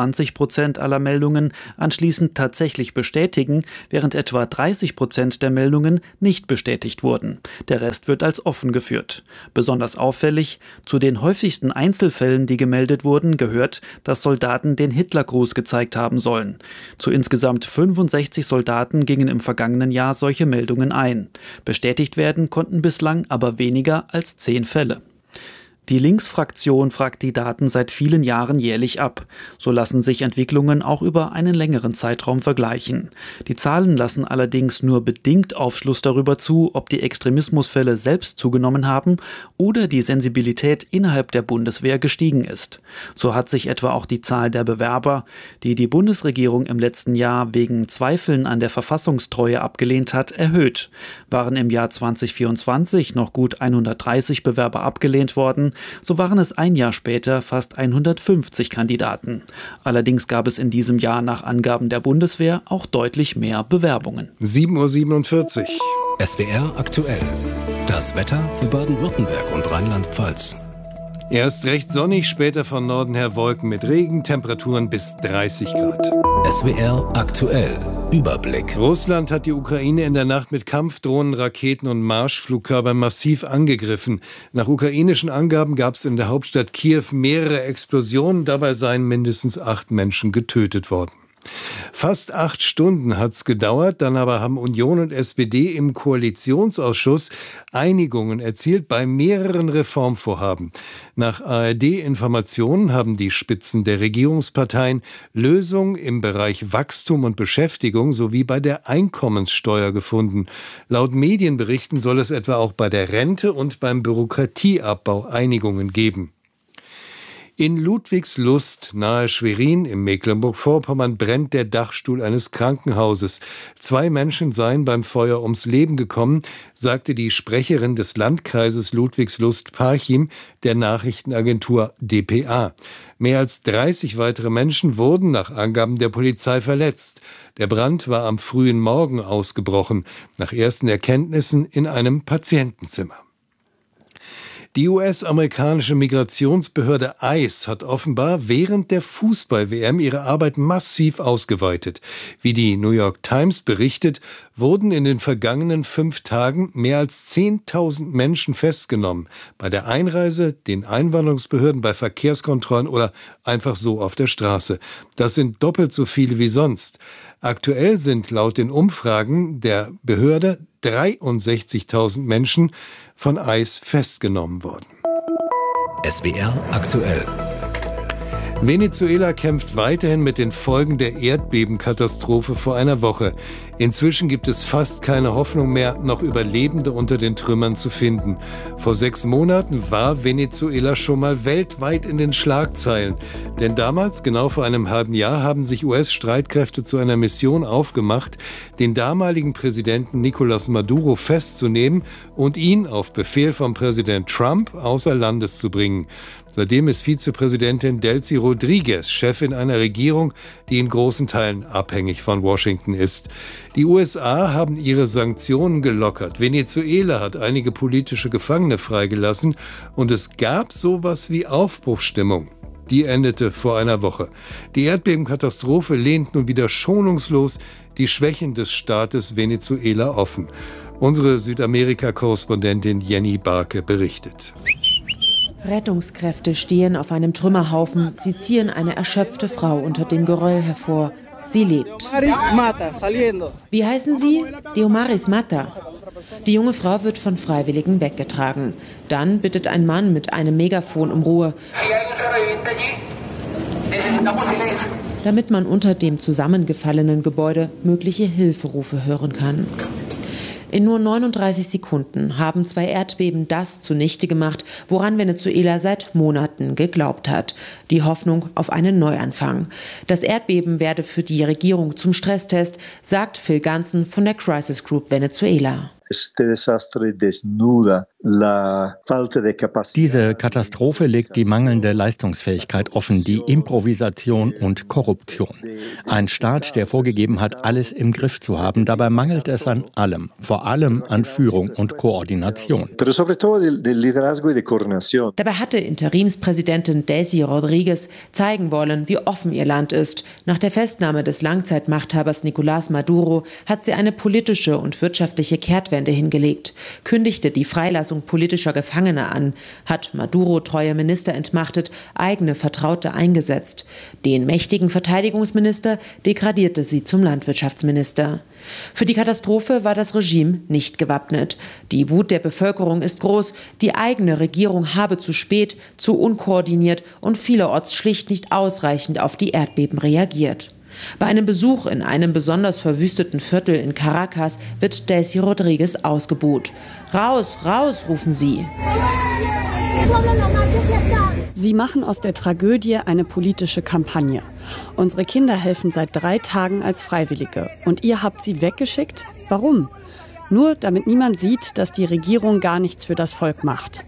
25% aller Meldungen anschließend tatsächlich bestätigen, während etwa 30% der Meldungen nicht bestätigt wurden. Der Rest wird als offen geführt. Besonders auffällig, zu den häufigsten Einzelfällen, die gemeldet wurden, gehört, dass Soldaten den Hitlergruß gezeigt haben sollen. Zu insgesamt 65 Soldaten gingen im vergangenen Jahr solche Meldungen ein. Bestätigt werden konnten bislang aber weniger als 10 Fälle. Die Linksfraktion fragt die Daten seit vielen Jahren jährlich ab. So lassen sich Entwicklungen auch über einen längeren Zeitraum vergleichen. Die Zahlen lassen allerdings nur bedingt Aufschluss darüber zu, ob die Extremismusfälle selbst zugenommen haben oder die Sensibilität innerhalb der Bundeswehr gestiegen ist. So hat sich etwa auch die Zahl der Bewerber, die die Bundesregierung im letzten Jahr wegen Zweifeln an der Verfassungstreue abgelehnt hat, erhöht. Waren im Jahr 2024 noch gut 130 Bewerber abgelehnt worden, so waren es ein Jahr später fast 150 Kandidaten. Allerdings gab es in diesem Jahr nach Angaben der Bundeswehr auch deutlich mehr Bewerbungen. 7:47 Uhr. SWR aktuell. Das Wetter für Baden-Württemberg und Rheinland-Pfalz. Erst recht sonnig, später von Norden her Wolken mit Regen, Temperaturen bis 30 Grad. SWR aktuell. Überblick. Russland hat die Ukraine in der Nacht mit Kampfdrohnen, Raketen und Marschflugkörpern massiv angegriffen. Nach ukrainischen Angaben gab es in der Hauptstadt Kiew mehrere Explosionen. Dabei seien mindestens 8 Menschen getötet worden. Fast 8 Stunden hat's gedauert, dann aber haben Union und SPD im Koalitionsausschuss Einigungen erzielt bei mehreren Reformvorhaben. Nach ARD-Informationen haben die Spitzen der Regierungsparteien Lösungen im Bereich Wachstum und Beschäftigung sowie bei der Einkommenssteuer gefunden. Laut Medienberichten soll es etwa auch bei der Rente und beim Bürokratieabbau Einigungen geben. In Ludwigslust nahe Schwerin im Mecklenburg-Vorpommern brennt der Dachstuhl eines Krankenhauses. 2 Menschen seien beim Feuer ums Leben gekommen, sagte die Sprecherin des Landkreises Ludwigslust-Parchim der Nachrichtenagentur dpa. Mehr als 30 weitere Menschen wurden nach Angaben der Polizei verletzt. Der Brand war am frühen Morgen ausgebrochen, nach ersten Erkenntnissen in einem Patientenzimmer. Die US-amerikanische Migrationsbehörde ICE hat offenbar während der Fußball-WM ihre Arbeit massiv ausgeweitet. Wie die New York Times berichtet, wurden in den vergangenen 5 Tagen mehr als 10.000 Menschen festgenommen. Bei der Einreise, den Einwanderungsbehörden, bei Verkehrskontrollen oder einfach so auf der Straße. Das sind doppelt so viele wie sonst. Aktuell sind laut den Umfragen der Behörde 63.000 Menschen von ICE festgenommen worden. SWR aktuell. Venezuela kämpft weiterhin mit den Folgen der Erdbebenkatastrophe vor einer Woche. Inzwischen gibt es fast keine Hoffnung mehr, noch Überlebende unter den Trümmern zu finden. Vor 6 Monaten war Venezuela schon mal weltweit in den Schlagzeilen. Denn damals, genau vor einem halben Jahr, haben sich US-Streitkräfte zu einer Mission aufgemacht, den damaligen Präsidenten Nicolás Maduro festzunehmen und ihn auf Befehl von Präsident Trump außer Landes zu bringen. Seitdem ist Vizepräsidentin Delcy Rodriguez Chefin einer Regierung, die in großen Teilen abhängig von Washington ist. Die USA haben ihre Sanktionen gelockert. Venezuela hat einige politische Gefangene freigelassen und es gab sowas wie Aufbruchsstimmung. Die endete vor einer Woche. Die Erdbebenkatastrophe lehnt nun wieder schonungslos die Schwächen des Staates Venezuela offen. Unsere Südamerika-Korrespondentin Jenny Barke berichtet. Rettungskräfte stehen auf einem Trümmerhaufen. Sie ziehen eine erschöpfte Frau unter dem Geröll hervor. Sie lebt. Wie heißen Sie? Diomaris Mata. Die junge Frau wird von Freiwilligen weggetragen. Dann bittet ein Mann mit einem Megafon um Ruhe, damit man unter dem zusammengefallenen Gebäude mögliche Hilferufe hören kann. In nur 39 Sekunden haben 2 Erdbeben das zunichte gemacht, woran Venezuela seit Monaten geglaubt hat: die Hoffnung auf einen Neuanfang. Das Erdbeben werde für die Regierung zum Stresstest, sagt Phil Ganson von der Crisis Group Venezuela. Diese Katastrophe legt die mangelnde Leistungsfähigkeit offen, die Improvisation und Korruption. Ein Staat, der vorgegeben hat, alles im Griff zu haben, dabei mangelt es an allem, vor allem an Führung und Koordination. Dabei hatte Interimspräsidentin Delcy Rodríguez zeigen wollen, wie offen ihr Land ist. Nach der Festnahme des Langzeitmachthabers Nicolás Maduro hat sie eine politische und wirtschaftliche Kehrtwende hingelegt, kündigte die Freilassung politischer Gefangener an, hat Maduro treue Minister entmachtet, eigene Vertraute eingesetzt. Den mächtigen Verteidigungsminister degradierte sie zum Landwirtschaftsminister. Für die Katastrophe war das Regime nicht gewappnet. Die Wut der Bevölkerung ist groß, die eigene Regierung habe zu spät, zu unkoordiniert und vielerorts schlicht nicht ausreichend auf die Erdbeben reagiert. Bei einem Besuch in einem besonders verwüsteten Viertel in Caracas wird Delcy Rodríguez ausgebuht. Raus, raus, rufen sie. Sie machen aus der Tragödie eine politische Kampagne. Unsere Kinder helfen seit 3 Tagen als Freiwillige. Und ihr habt sie weggeschickt? Warum? Nur damit niemand sieht, dass die Regierung gar nichts für das Volk macht.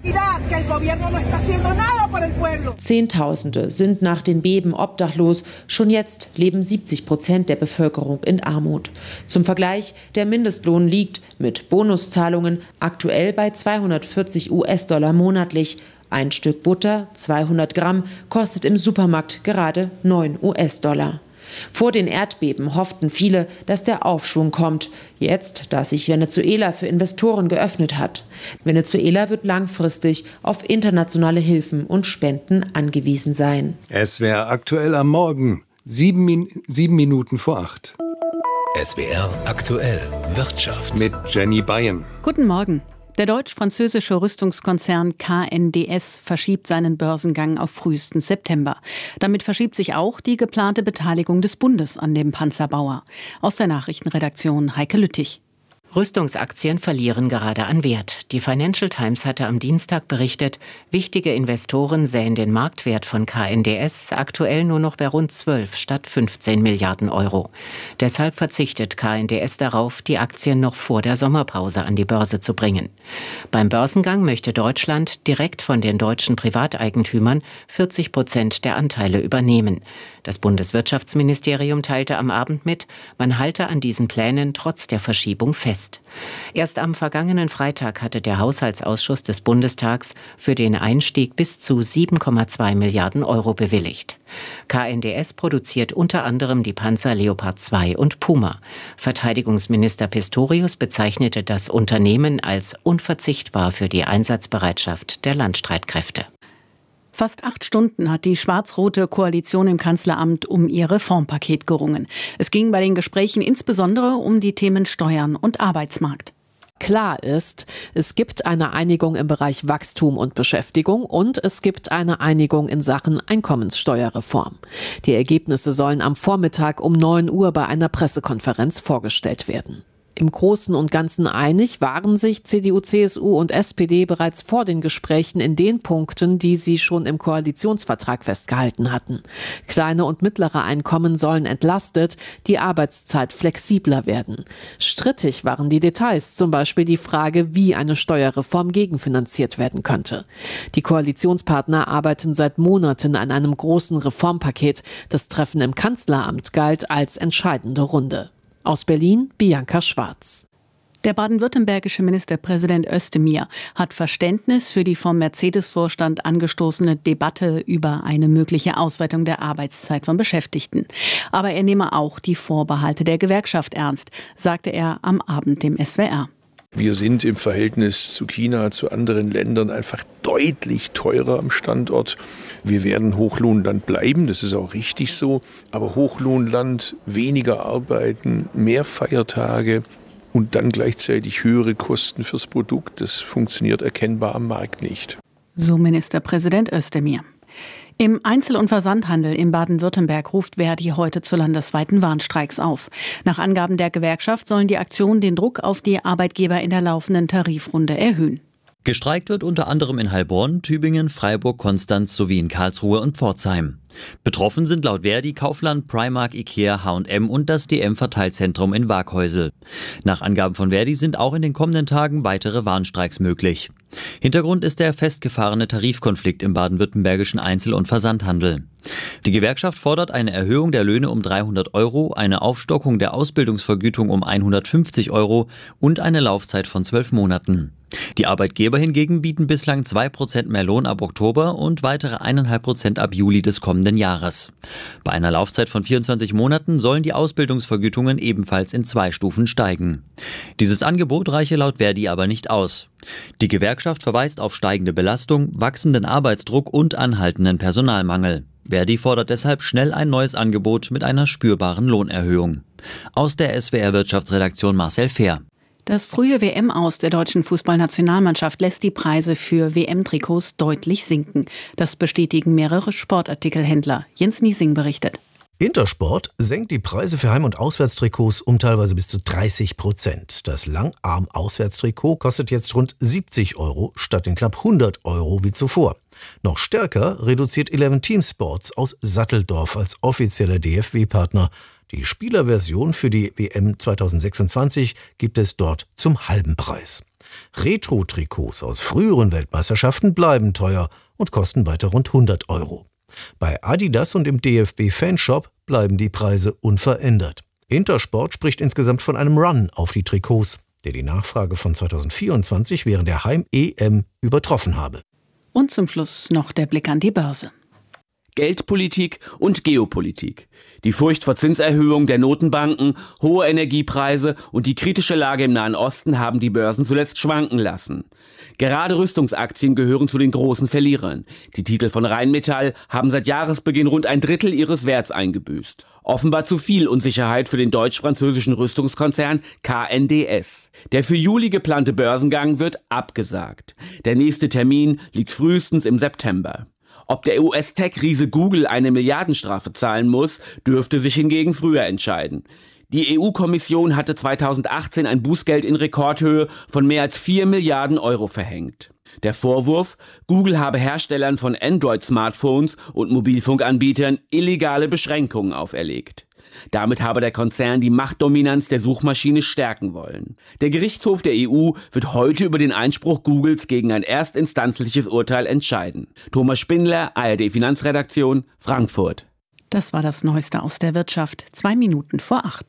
Zehntausende sind nach den Beben obdachlos. Schon jetzt leben 70% der Bevölkerung in Armut. Zum Vergleich, der Mindestlohn liegt mit Bonuszahlungen aktuell bei $240 monatlich. Ein Stück Butter, 200 Gramm, kostet im Supermarkt gerade $9. Vor den Erdbeben hofften viele, dass der Aufschwung kommt. Jetzt, da sich Venezuela für Investoren geöffnet hat. Venezuela wird langfristig auf internationale Hilfen und Spenden angewiesen sein. SWR aktuell am Morgen, 7 Minuten vor 8. SWR aktuell Wirtschaft mit Jenny Bayen. Guten Morgen. Der deutsch-französische Rüstungskonzern KNDS verschiebt seinen Börsengang auf frühesten September. Damit verschiebt sich auch die geplante Beteiligung des Bundes an dem Panzerbauer. Aus der Nachrichtenredaktion Heike Lüttich. Rüstungsaktien verlieren gerade an Wert. Die Financial Times hatte am Dienstag berichtet, wichtige Investoren sähen den Marktwert von KNDS aktuell nur noch bei rund 12 statt 15 Milliarden Euro. Deshalb verzichtet KNDS darauf, die Aktien noch vor der Sommerpause an die Börse zu bringen. Beim Börsengang möchte Deutschland direkt von den deutschen Privateigentümern 40% der Anteile übernehmen. Das Bundeswirtschaftsministerium teilte am Abend mit, man halte an diesen Plänen trotz der Verschiebung fest. Erst am vergangenen Freitag hatte der Haushaltsausschuss des Bundestags für den Einstieg bis zu 7,2 Milliarden Euro bewilligt. KNDS produziert unter anderem die Panzer Leopard 2 und Puma. Verteidigungsminister Pistorius bezeichnete das Unternehmen als unverzichtbar für die Einsatzbereitschaft der Landstreitkräfte. Fast 8 Stunden hat die schwarz-rote Koalition im Kanzleramt um ihr Reformpaket gerungen. Es ging bei den Gesprächen insbesondere um die Themen Steuern und Arbeitsmarkt. Klar ist, es gibt eine Einigung im Bereich Wachstum und Beschäftigung und es gibt eine Einigung in Sachen Einkommenssteuerreform. Die Ergebnisse sollen am Vormittag um 9 Uhr bei einer Pressekonferenz vorgestellt werden. Im Großen und Ganzen einig waren sich CDU, CSU und SPD bereits vor den Gesprächen in den Punkten, die sie schon im Koalitionsvertrag festgehalten hatten. Kleine und mittlere Einkommen sollen entlastet, die Arbeitszeit flexibler werden. Strittig waren die Details, zum Beispiel die Frage, wie eine Steuerreform gegenfinanziert werden könnte. Die Koalitionspartner arbeiten seit Monaten an einem großen Reformpaket. Das Treffen im Kanzleramt galt als entscheidende Runde. Aus Berlin, Bianca Schwarz. Der baden-württembergische Ministerpräsident Özdemir hat Verständnis für die vom Mercedes-Vorstand angestoßene Debatte über eine mögliche Ausweitung der Arbeitszeit von Beschäftigten. Aber er nehme auch die Vorbehalte der Gewerkschaft ernst, sagte er am Abend dem SWR. Wir sind im Verhältnis zu China, zu anderen Ländern einfach deutlich teurer am Standort. Wir werden Hochlohnland bleiben, das ist auch richtig so. Aber Hochlohnland, weniger arbeiten, mehr Feiertage und dann gleichzeitig höhere Kosten fürs Produkt, das funktioniert erkennbar am Markt nicht. So Ministerpräsident Özdemir. Im Einzel- und Versandhandel in Baden-Württemberg ruft Verdi heute zu landesweiten Warnstreiks auf. Nach Angaben der Gewerkschaft sollen die Aktionen den Druck auf die Arbeitgeber in der laufenden Tarifrunde erhöhen. Gestreikt wird unter anderem in Heilbronn, Tübingen, Freiburg, Konstanz sowie in Karlsruhe und Pforzheim. Betroffen sind laut Verdi Kaufland, Primark, Ikea, H&M und das DM-Verteilzentrum in Waghäusel. Nach Angaben von Verdi sind auch in den kommenden Tagen weitere Warnstreiks möglich. Hintergrund ist der festgefahrene Tarifkonflikt im baden-württembergischen Einzel- und Versandhandel. Die Gewerkschaft fordert eine Erhöhung der Löhne um 300 €, eine Aufstockung der Ausbildungsvergütung um 150 € und eine Laufzeit von 12 Monaten. Die Arbeitgeber hingegen bieten bislang 2% mehr Lohn ab Oktober und weitere 1,5% ab Juli des kommenden Jahres. Bei einer Laufzeit von 24 Monaten sollen die Ausbildungsvergütungen ebenfalls in 2 Stufen steigen. Dieses Angebot reiche laut Verdi aber nicht aus. Die Gewerkschaft verweist auf steigende Belastung, wachsenden Arbeitsdruck und anhaltenden Personalmangel. Verdi fordert deshalb schnell ein neues Angebot mit einer spürbaren Lohnerhöhung. Aus der SWR-Wirtschaftsredaktion Marcel Fehr. Das frühe WM-Aus der deutschen Fußballnationalmannschaft lässt die Preise für WM-Trikots deutlich sinken. Das bestätigen mehrere Sportartikelhändler. Jens Niesing berichtet. Intersport senkt die Preise für Heim- und Auswärtstrikots um teilweise bis zu 30%. Das Langarm-Auswärtstrikot kostet jetzt rund 70 € statt den knapp 100 € wie zuvor. Noch stärker reduziert 11 Team Sports aus Satteldorf als offizieller DFB-Partner. Die Spielerversion für die WM 2026 gibt es dort zum halben Preis. Retro-Trikots aus früheren Weltmeisterschaften bleiben teuer und kosten weiter rund 100 €. Bei Adidas und im DFB-Fanshop bleiben die Preise unverändert. Intersport spricht insgesamt von einem Run auf die Trikots, der die Nachfrage von 2024 während der Heim-EM übertroffen habe. Und zum Schluss noch der Blick an die Börse. Geldpolitik und Geopolitik. Die Furcht vor Zinserhöhung der Notenbanken, hohe Energiepreise und die kritische Lage im Nahen Osten haben die Börsen zuletzt schwanken lassen. Gerade Rüstungsaktien gehören zu den großen Verlierern. Die Titel von Rheinmetall haben seit Jahresbeginn rund 1/3 ihres Werts eingebüßt. Offenbar zu viel Unsicherheit für den deutsch-französischen Rüstungskonzern KNDS. Der für Juli geplante Börsengang wird abgesagt. Der nächste Termin liegt frühestens im September. Ob der US-Tech-Riese Google eine Milliardenstrafe zahlen muss, dürfte sich hingegen früher entscheiden. Die EU-Kommission hatte 2018 ein Bußgeld in Rekordhöhe von mehr als 4 Milliarden € verhängt. Der Vorwurf, Google habe Herstellern von Android-Smartphones und Mobilfunkanbietern illegale Beschränkungen auferlegt. Damit habe der Konzern die Machtdominanz der Suchmaschine stärken wollen. Der Gerichtshof der EU wird heute über den Einspruch Googles gegen ein erstinstanzliches Urteil entscheiden. Thomas Spindler, ARD Finanzredaktion, Frankfurt. Das war das Neueste aus der Wirtschaft. 2 Minuten vor 8.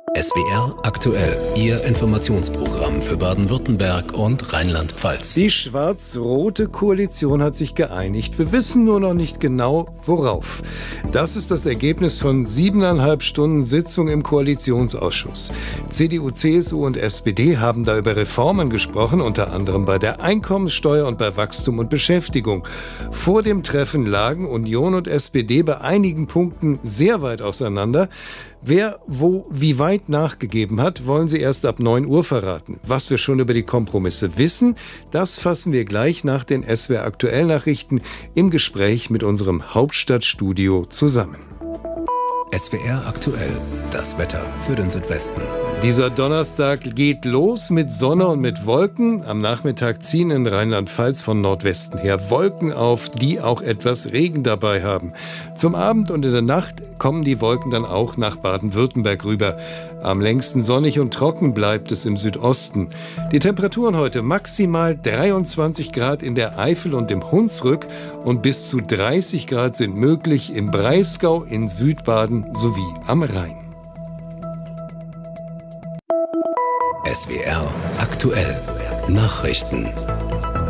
SWR aktuell, Ihr Informationsprogramm für Baden-Württemberg und Rheinland-Pfalz. Die schwarz-rote Koalition hat sich geeinigt. Wir wissen nur noch nicht genau, worauf. Das ist das Ergebnis von 7,5 Stunden Sitzung im Koalitionsausschuss. CDU, CSU und SPD haben da über Reformen gesprochen, unter anderem bei der Einkommenssteuer und bei Wachstum und Beschäftigung. Vor dem Treffen lagen Union und SPD bei einigen Punkten sehr weit auseinander. Wer wo wie weit nachgegeben hat, wollen sie erst ab 9 Uhr verraten. Was wir schon über die Kompromisse wissen, das fassen wir gleich nach den SWR Aktuell Nachrichten im Gespräch mit unserem Hauptstadtstudio zusammen. SWR aktuell, das Wetter für den Südwesten. Dieser Donnerstag geht los mit Sonne und mit Wolken. Am Nachmittag ziehen in Rheinland-Pfalz von Nordwesten her Wolken auf, die auch etwas Regen dabei haben. Zum Abend und in der Nacht kommen die Wolken dann auch nach Baden-Württemberg rüber. Am längsten sonnig und trocken bleibt es im Südosten. Die Temperaturen heute maximal 23 Grad in der Eifel und im Hunsrück und bis zu 30 Grad sind möglich im Breisgau, in Südbaden sowie am Rhein. SWR aktuell, Nachrichten.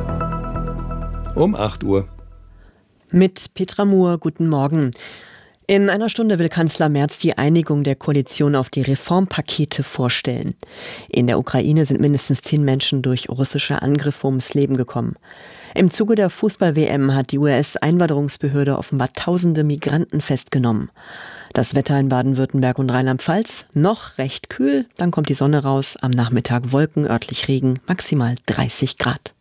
Um 8 Uhr. Mit Petra Muhr, guten Morgen. In einer Stunde will Kanzler Merz die Einigung der Koalition auf die Reformpakete vorstellen. In der Ukraine sind mindestens 10 Menschen durch russische Angriffe ums Leben gekommen. Im Zuge der Fußball-WM hat die US-Einwanderungsbehörde offenbar tausende Migranten festgenommen. Das Wetter in Baden-Württemberg und Rheinland-Pfalz noch recht kühl, dann kommt die Sonne raus, am Nachmittag Wolken, örtlich Regen, maximal 30 Grad.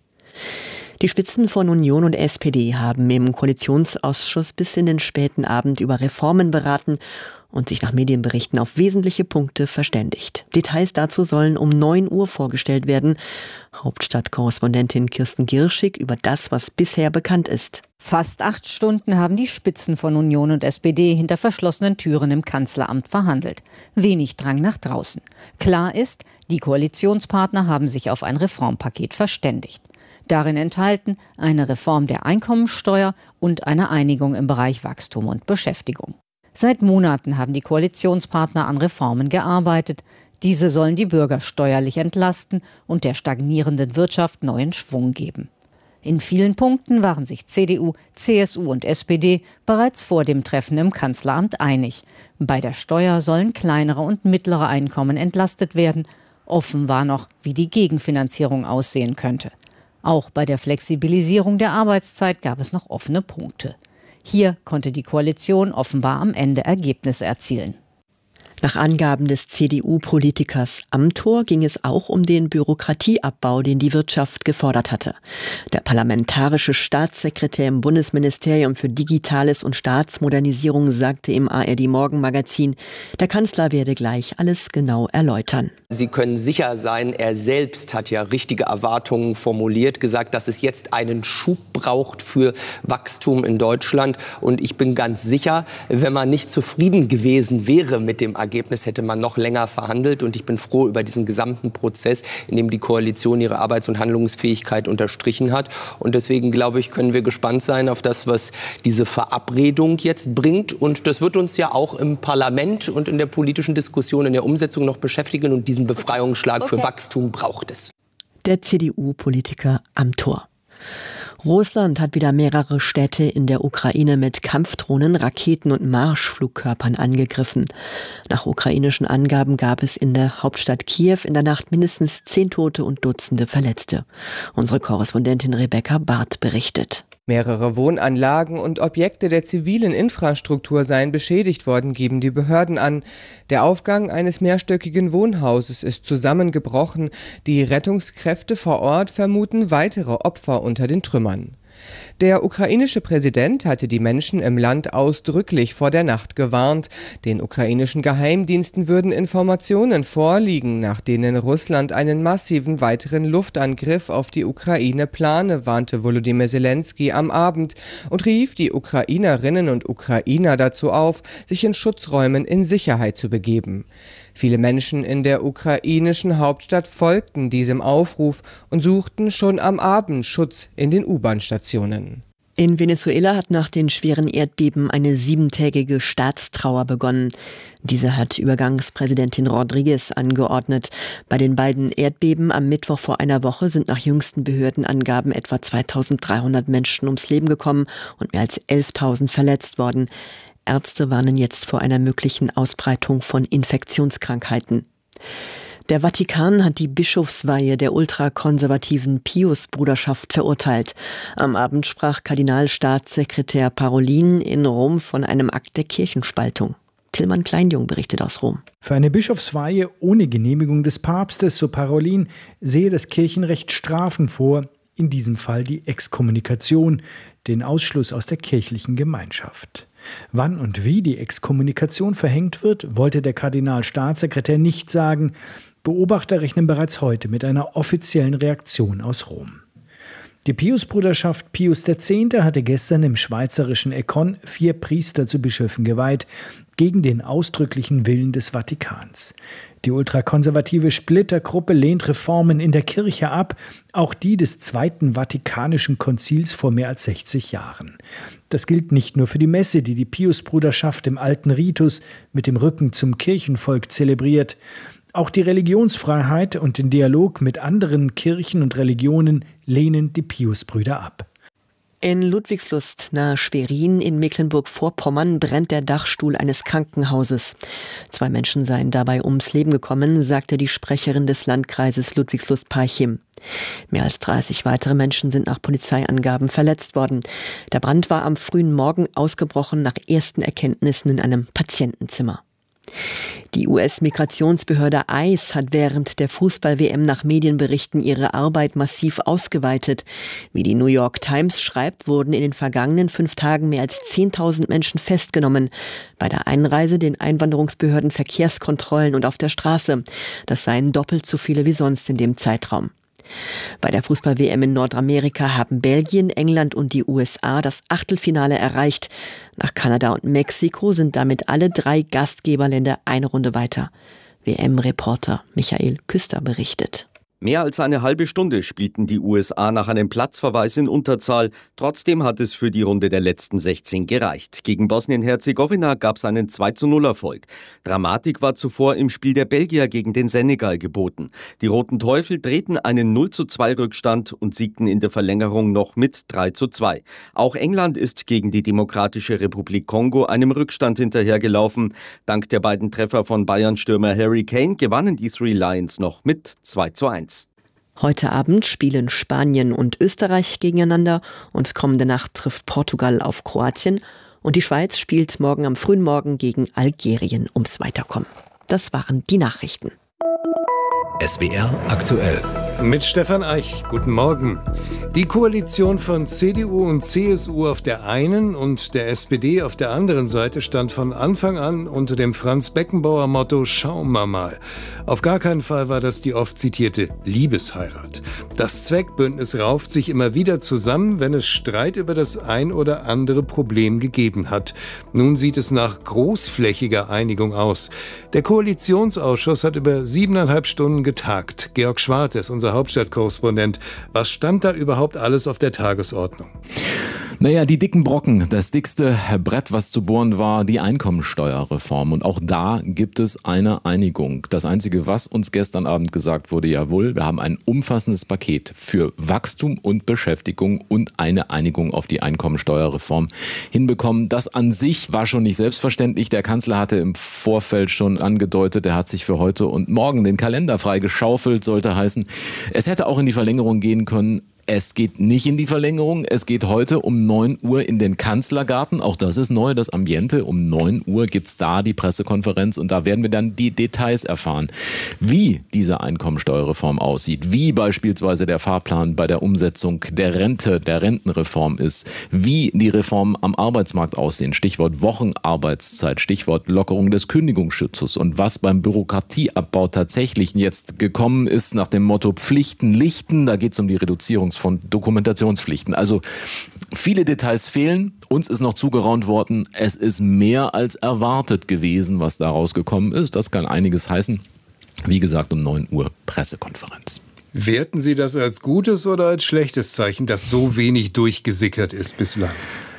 Die Spitzen von Union und SPD haben im Koalitionsausschuss bis in den späten Abend über Reformen beraten und sich nach Medienberichten auf wesentliche Punkte verständigt. Details dazu sollen um 9 Uhr vorgestellt werden. Hauptstadtkorrespondentin Kirsten Girschig über das, was bisher bekannt ist. Fast 8 Stunden haben die Spitzen von Union und SPD hinter verschlossenen Türen im Kanzleramt verhandelt. Wenig Drang nach draußen. Klar ist, die Koalitionspartner haben sich auf ein Reformpaket verständigt. Darin enthalten eine Reform der Einkommensteuer und eine Einigung im Bereich Wachstum und Beschäftigung. Seit Monaten haben die Koalitionspartner an Reformen gearbeitet. Diese sollen die Bürger steuerlich entlasten und der stagnierenden Wirtschaft neuen Schwung geben. In vielen Punkten waren sich CDU, CSU und SPD bereits vor dem Treffen im Kanzleramt einig. Bei der Steuer sollen kleinere und mittlere Einkommen entlastet werden. Offen war noch, wie die Gegenfinanzierung aussehen könnte. Auch bei der Flexibilisierung der Arbeitszeit gab es noch offene Punkte. Hier konnte die Koalition offenbar am Ende Ergebnisse erzielen. Nach Angaben des CDU-Politikers Amthor ging es auch um den Bürokratieabbau, den die Wirtschaft gefordert hatte. Der parlamentarische Staatssekretär im Bundesministerium für Digitales und Staatsmodernisierung sagte im ARD-Morgenmagazin, der Kanzler werde gleich alles genau erläutern. Sie können sicher sein, er selbst hat ja richtige Erwartungen formuliert, gesagt, dass es jetzt einen Schub braucht für Wachstum in Deutschland. Und ich bin ganz sicher, wenn man nicht zufrieden gewesen wäre mit dem Ergebnis, hätte man noch länger verhandelt. Und ich bin froh über diesen gesamten Prozess, in dem die Koalition ihre Arbeits- und Handlungsfähigkeit unterstrichen hat. Und deswegen, glaube ich, können wir gespannt sein auf das, was diese Verabredung jetzt bringt. Und das wird uns ja auch im Parlament und in der politischen Diskussion, in der Umsetzung noch beschäftigen. Und diesen Befreiungsschlag für Wachstum braucht es. Der CDU-Politiker Amthor. Russland hat wieder mehrere Städte in der Ukraine mit Kampfdrohnen, Raketen und Marschflugkörpern angegriffen. Nach ukrainischen Angaben gab es in der Hauptstadt Kiew in der Nacht mindestens 10 Tote und Dutzende Verletzte. Unsere Korrespondentin Rebecca Barth berichtet. Mehrere Wohnanlagen und Objekte der zivilen Infrastruktur seien beschädigt worden, geben die Behörden an. Der Aufgang eines mehrstöckigen Wohnhauses ist zusammengebrochen. Die Rettungskräfte vor Ort vermuten weitere Opfer unter den Trümmern. Der ukrainische Präsident hatte die Menschen im Land ausdrücklich vor der Nacht gewarnt. Den ukrainischen Geheimdiensten würden Informationen vorliegen, nach denen Russland einen massiven weiteren Luftangriff auf die Ukraine plane, warnte Volodymyr Zelensky am Abend und rief die Ukrainerinnen und Ukrainer dazu auf, sich in Schutzräumen in Sicherheit zu begeben. Viele Menschen in der ukrainischen Hauptstadt folgten diesem Aufruf und suchten schon am Abend Schutz in den U-Bahn-Stationen. In Venezuela hat nach den schweren Erdbeben eine 7-tägige Staatstrauer begonnen. Diese hat Übergangspräsidentin Rodriguez angeordnet. Bei den beiden Erdbeben am Mittwoch vor einer Woche sind nach jüngsten Behördenangaben etwa 2.300 Menschen ums Leben gekommen und mehr als 11.000 verletzt worden. Ärzte warnen jetzt vor einer möglichen Ausbreitung von Infektionskrankheiten. Der Vatikan hat die Bischofsweihe der ultrakonservativen Pius-Bruderschaft verurteilt. Am Abend sprach Kardinalstaatssekretär Parolin in Rom von einem Akt der Kirchenspaltung. Tillmann Kleinjung berichtet aus Rom. Für eine Bischofsweihe ohne Genehmigung des Papstes, so Parolin, sehe das Kirchenrecht Strafen vor, in diesem Fall die Exkommunikation, den Ausschluss aus der kirchlichen Gemeinschaft. Wann und wie die Exkommunikation verhängt wird, wollte der Kardinalstaatssekretär nicht sagen. Beobachter rechnen bereits heute mit einer offiziellen Reaktion aus Rom. Die Pius-Bruderschaft Pius X. hatte gestern im schweizerischen Eckern 4 Priester zu Bischöfen geweiht, gegen den ausdrücklichen Willen des Vatikans. Die ultrakonservative Splittergruppe lehnt Reformen in der Kirche ab, auch die des Zweiten Vatikanischen Konzils vor mehr als 60 Jahren. Das gilt nicht nur für die Messe, die die Pius-Bruderschaft im alten Ritus mit dem Rücken zum Kirchenvolk zelebriert. Auch die Religionsfreiheit und den Dialog mit anderen Kirchen und Religionen lehnen die Pius-Brüder ab. In Ludwigslust nahe Schwerin in Mecklenburg-Vorpommern brennt der Dachstuhl eines Krankenhauses. 2 Menschen seien dabei ums Leben gekommen, sagte die Sprecherin des Landkreises Ludwigslust-Parchim. Mehr als 30 weitere Menschen sind nach Polizeiangaben verletzt worden. Der Brand war am frühen Morgen ausgebrochen nach ersten Erkenntnissen in einem Patientenzimmer. Die US-Migrationsbehörde ICE hat während der Fußball-WM nach Medienberichten ihre Arbeit massiv ausgeweitet. Wie die New York Times schreibt, wurden in den vergangenen 5 Tagen mehr als 10.000 Menschen festgenommen. Bei der Einreise, den Einwanderungsbehörden, Verkehrskontrollen und auf der Straße. Das seien doppelt so viele wie sonst in dem Zeitraum. Bei der Fußball-WM in Nordamerika haben Belgien, England und die USA das Achtelfinale erreicht. Nach Kanada und Mexiko sind damit alle 3 Gastgeberländer eine Runde weiter. WM-Reporter Michael Küster berichtet. Mehr als eine halbe Stunde spielten die USA nach einem Platzverweis in Unterzahl. Trotzdem hat es für die Runde der letzten 16 gereicht. Gegen Bosnien-Herzegowina gab es einen 2:0-Erfolg. Dramatik war zuvor im Spiel der Belgier gegen den Senegal geboten. Die Roten Teufel drehten einen 0:2-Rückstand und siegten in der Verlängerung noch mit 3:2. Auch England ist gegen die Demokratische Republik Kongo einem Rückstand hinterhergelaufen. Dank der beiden Treffer von Bayern-Stürmer Harry Kane gewannen die Three Lions noch mit 2:1. Heute Abend spielen Spanien und Österreich gegeneinander und kommende Nacht trifft Portugal auf Kroatien und die Schweiz spielt morgen am frühen Morgen gegen Algerien ums Weiterkommen. Das waren die Nachrichten. SWR aktuell. Mit Stefan Eich, guten Morgen. Die Koalition von CDU und CSU auf der einen und der SPD auf der anderen Seite stand von Anfang an unter dem Franz-Beckenbauer-Motto „Schauen wir mal". Auf gar keinen Fall war das die oft zitierte Liebesheirat. Das Zweckbündnis rauft sich immer wieder zusammen, wenn es Streit über das ein oder andere Problem gegeben hat. Nun sieht es nach großflächiger Einigung aus. Der Koalitionsausschuss hat über 7,5 Stunden getagt. Georg Schwart ist unser Hauptstadtkorrespondent. Was stand da überhaupt alles auf der Tagesordnung? Naja, die dicken Brocken, das dickste Brett, was zu bohren war, die Einkommensteuerreform. Und auch da gibt es eine Einigung. Das Einzige, was uns gestern Abend gesagt wurde, jawohl, wir haben ein umfassendes Paket für Wachstum und Beschäftigung und eine Einigung auf die Einkommensteuerreform hinbekommen. Das an sich war schon nicht selbstverständlich. Der Kanzler hatte im Vorfeld schon angedeutet, er hat sich für heute und morgen den Kalender freigeschaufelt, sollte heißen. Es hätte auch in die Verlängerung gehen können. Es geht nicht in die Verlängerung. Es geht heute um 9 Uhr in den Kanzlergarten. Auch das ist neu, das Ambiente. Um 9 Uhr gibt's da die Pressekonferenz und da werden wir dann die Details erfahren. Wie diese Einkommensteuerreform aussieht, wie beispielsweise der Fahrplan bei der Umsetzung der Rente, der Rentenreform ist, wie die Reformen am Arbeitsmarkt aussehen. Stichwort Wochenarbeitszeit, Stichwort Lockerung des Kündigungsschutzes und was beim Bürokratieabbau tatsächlich jetzt gekommen ist nach dem Motto Pflichten lichten. Da geht es um die Reduzierung von Dokumentationspflichten. Also viele Details fehlen. Uns ist noch zugeraunt worden. Es ist mehr als erwartet gewesen, was daraus gekommen ist. Das kann einiges heißen. Wie gesagt, um 9 Uhr Pressekonferenz. Werten Sie das als gutes oder als schlechtes Zeichen, dass so wenig durchgesickert ist bislang?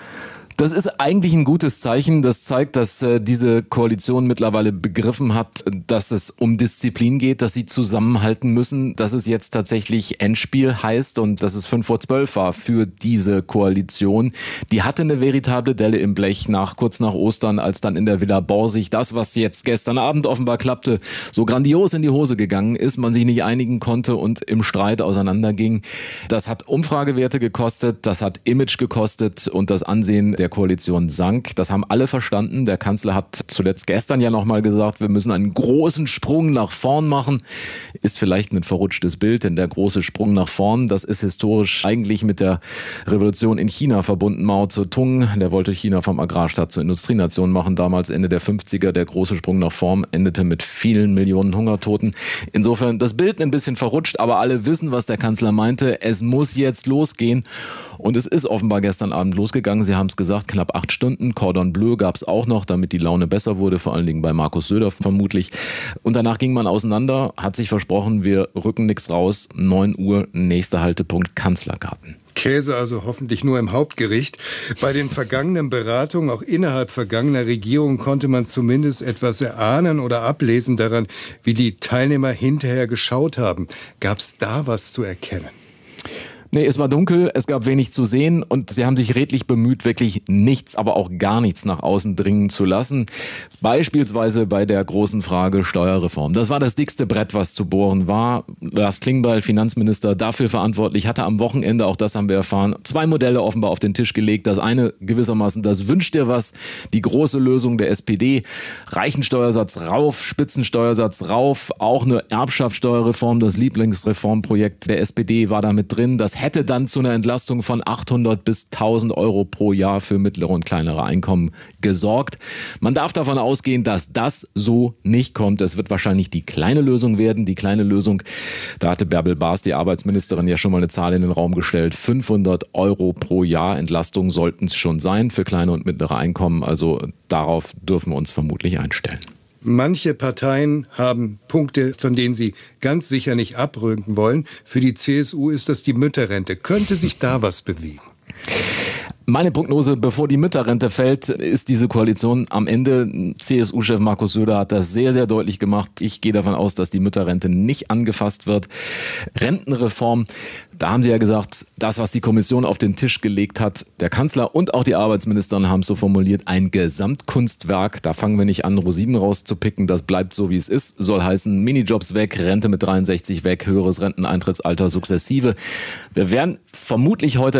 Das ist eigentlich ein gutes Zeichen. Das zeigt, dass diese Koalition mittlerweile begriffen hat, dass es um Disziplin geht, dass sie zusammenhalten müssen, dass es jetzt tatsächlich Endspiel heißt und dass es 11:55 war für diese Koalition. Die hatte eine veritable Delle im Blech kurz nach Ostern, als dann in der Villa Borsig das, was jetzt gestern Abend offenbar klappte, so grandios in die Hose gegangen ist, man sich nicht einigen konnte und im Streit auseinanderging. Das hat Umfragewerte gekostet, das hat Image gekostet und das Ansehen der Koalition sank. Das haben alle verstanden. Der Kanzler hat zuletzt gestern ja nochmal gesagt, wir müssen einen großen Sprung nach vorn machen. Ist vielleicht ein verrutschtes Bild, denn der große Sprung nach vorn, das ist historisch eigentlich mit der Revolution in China verbunden. Mao Zedong, der wollte China vom Agrarstaat zur Industrienation machen, damals Ende der 50er. Der große Sprung nach vorn endete mit vielen Millionen Hungertoten. Insofern das Bild ein bisschen verrutscht, aber alle wissen, was der Kanzler meinte. Es muss jetzt losgehen. Und es ist offenbar gestern Abend losgegangen. Sie haben es gesagt, knapp 8 Stunden. Cordon Bleu gab es auch noch, damit die Laune besser wurde, vor allen Dingen bei Markus Söder vermutlich. Und danach ging man auseinander, hat sich versprochen, wir rücken nichts raus. 9 Uhr, nächster Haltepunkt, Kanzlergarten. Käse also hoffentlich nur im Hauptgericht. Bei den vergangenen Beratungen, auch innerhalb vergangener Regierungen, konnte man zumindest etwas erahnen oder ablesen daran, wie die Teilnehmer hinterher geschaut haben. Gab es da was zu erkennen? Nee, es war dunkel, es gab wenig zu sehen und sie haben sich redlich bemüht, wirklich nichts, aber auch gar nichts nach außen dringen zu lassen. Beispielsweise bei der großen Frage Steuerreform. Das war das dickste Brett, was zu bohren war. Lars Klingbeil, Finanzminister, dafür verantwortlich, hatte am Wochenende, auch das haben wir erfahren, 2 Modelle offenbar auf den Tisch gelegt. Das eine gewissermaßen, das wünscht dir was, die große Lösung der SPD. Reichensteuersatz rauf, Spitzensteuersatz rauf, auch eine Erbschaftssteuerreform, das Lieblingsreformprojekt der SPD war da mit drin. Das hätte dann zu einer Entlastung von 800 bis 1000 Euro pro Jahr für mittlere und kleinere Einkommen gesorgt. Man darf davon ausgehen, dass das so nicht kommt. Es wird wahrscheinlich die kleine Lösung werden. Die kleine Lösung, da hatte Bärbel Baas, die Arbeitsministerin, ja schon mal eine Zahl in den Raum gestellt. 500 Euro pro Jahr Entlastung sollten es schon sein für kleine und mittlere Einkommen. Also darauf dürfen wir uns vermutlich einstellen. Manche Parteien haben Punkte, von denen sie ganz sicher nicht abrücken wollen. Für die CSU ist das die Mütterrente. Könnte sich da was bewegen? Meine Prognose, bevor die Mütterrente fällt, ist diese Koalition am Ende. CSU-Chef Markus Söder hat das sehr, sehr deutlich gemacht. Ich gehe davon aus, dass die Mütterrente nicht angefasst wird. Rentenreform, da haben sie ja gesagt, das, was die Kommission auf den Tisch gelegt hat, der Kanzler und auch die Arbeitsministerin haben es so formuliert, ein Gesamtkunstwerk. Da fangen wir nicht an, Rosinen rauszupicken. Das bleibt so, wie es ist. Soll heißen, Minijobs weg, Rente mit 63 weg, höheres Renteneintrittsalter sukzessive. Wir werden vermutlich heute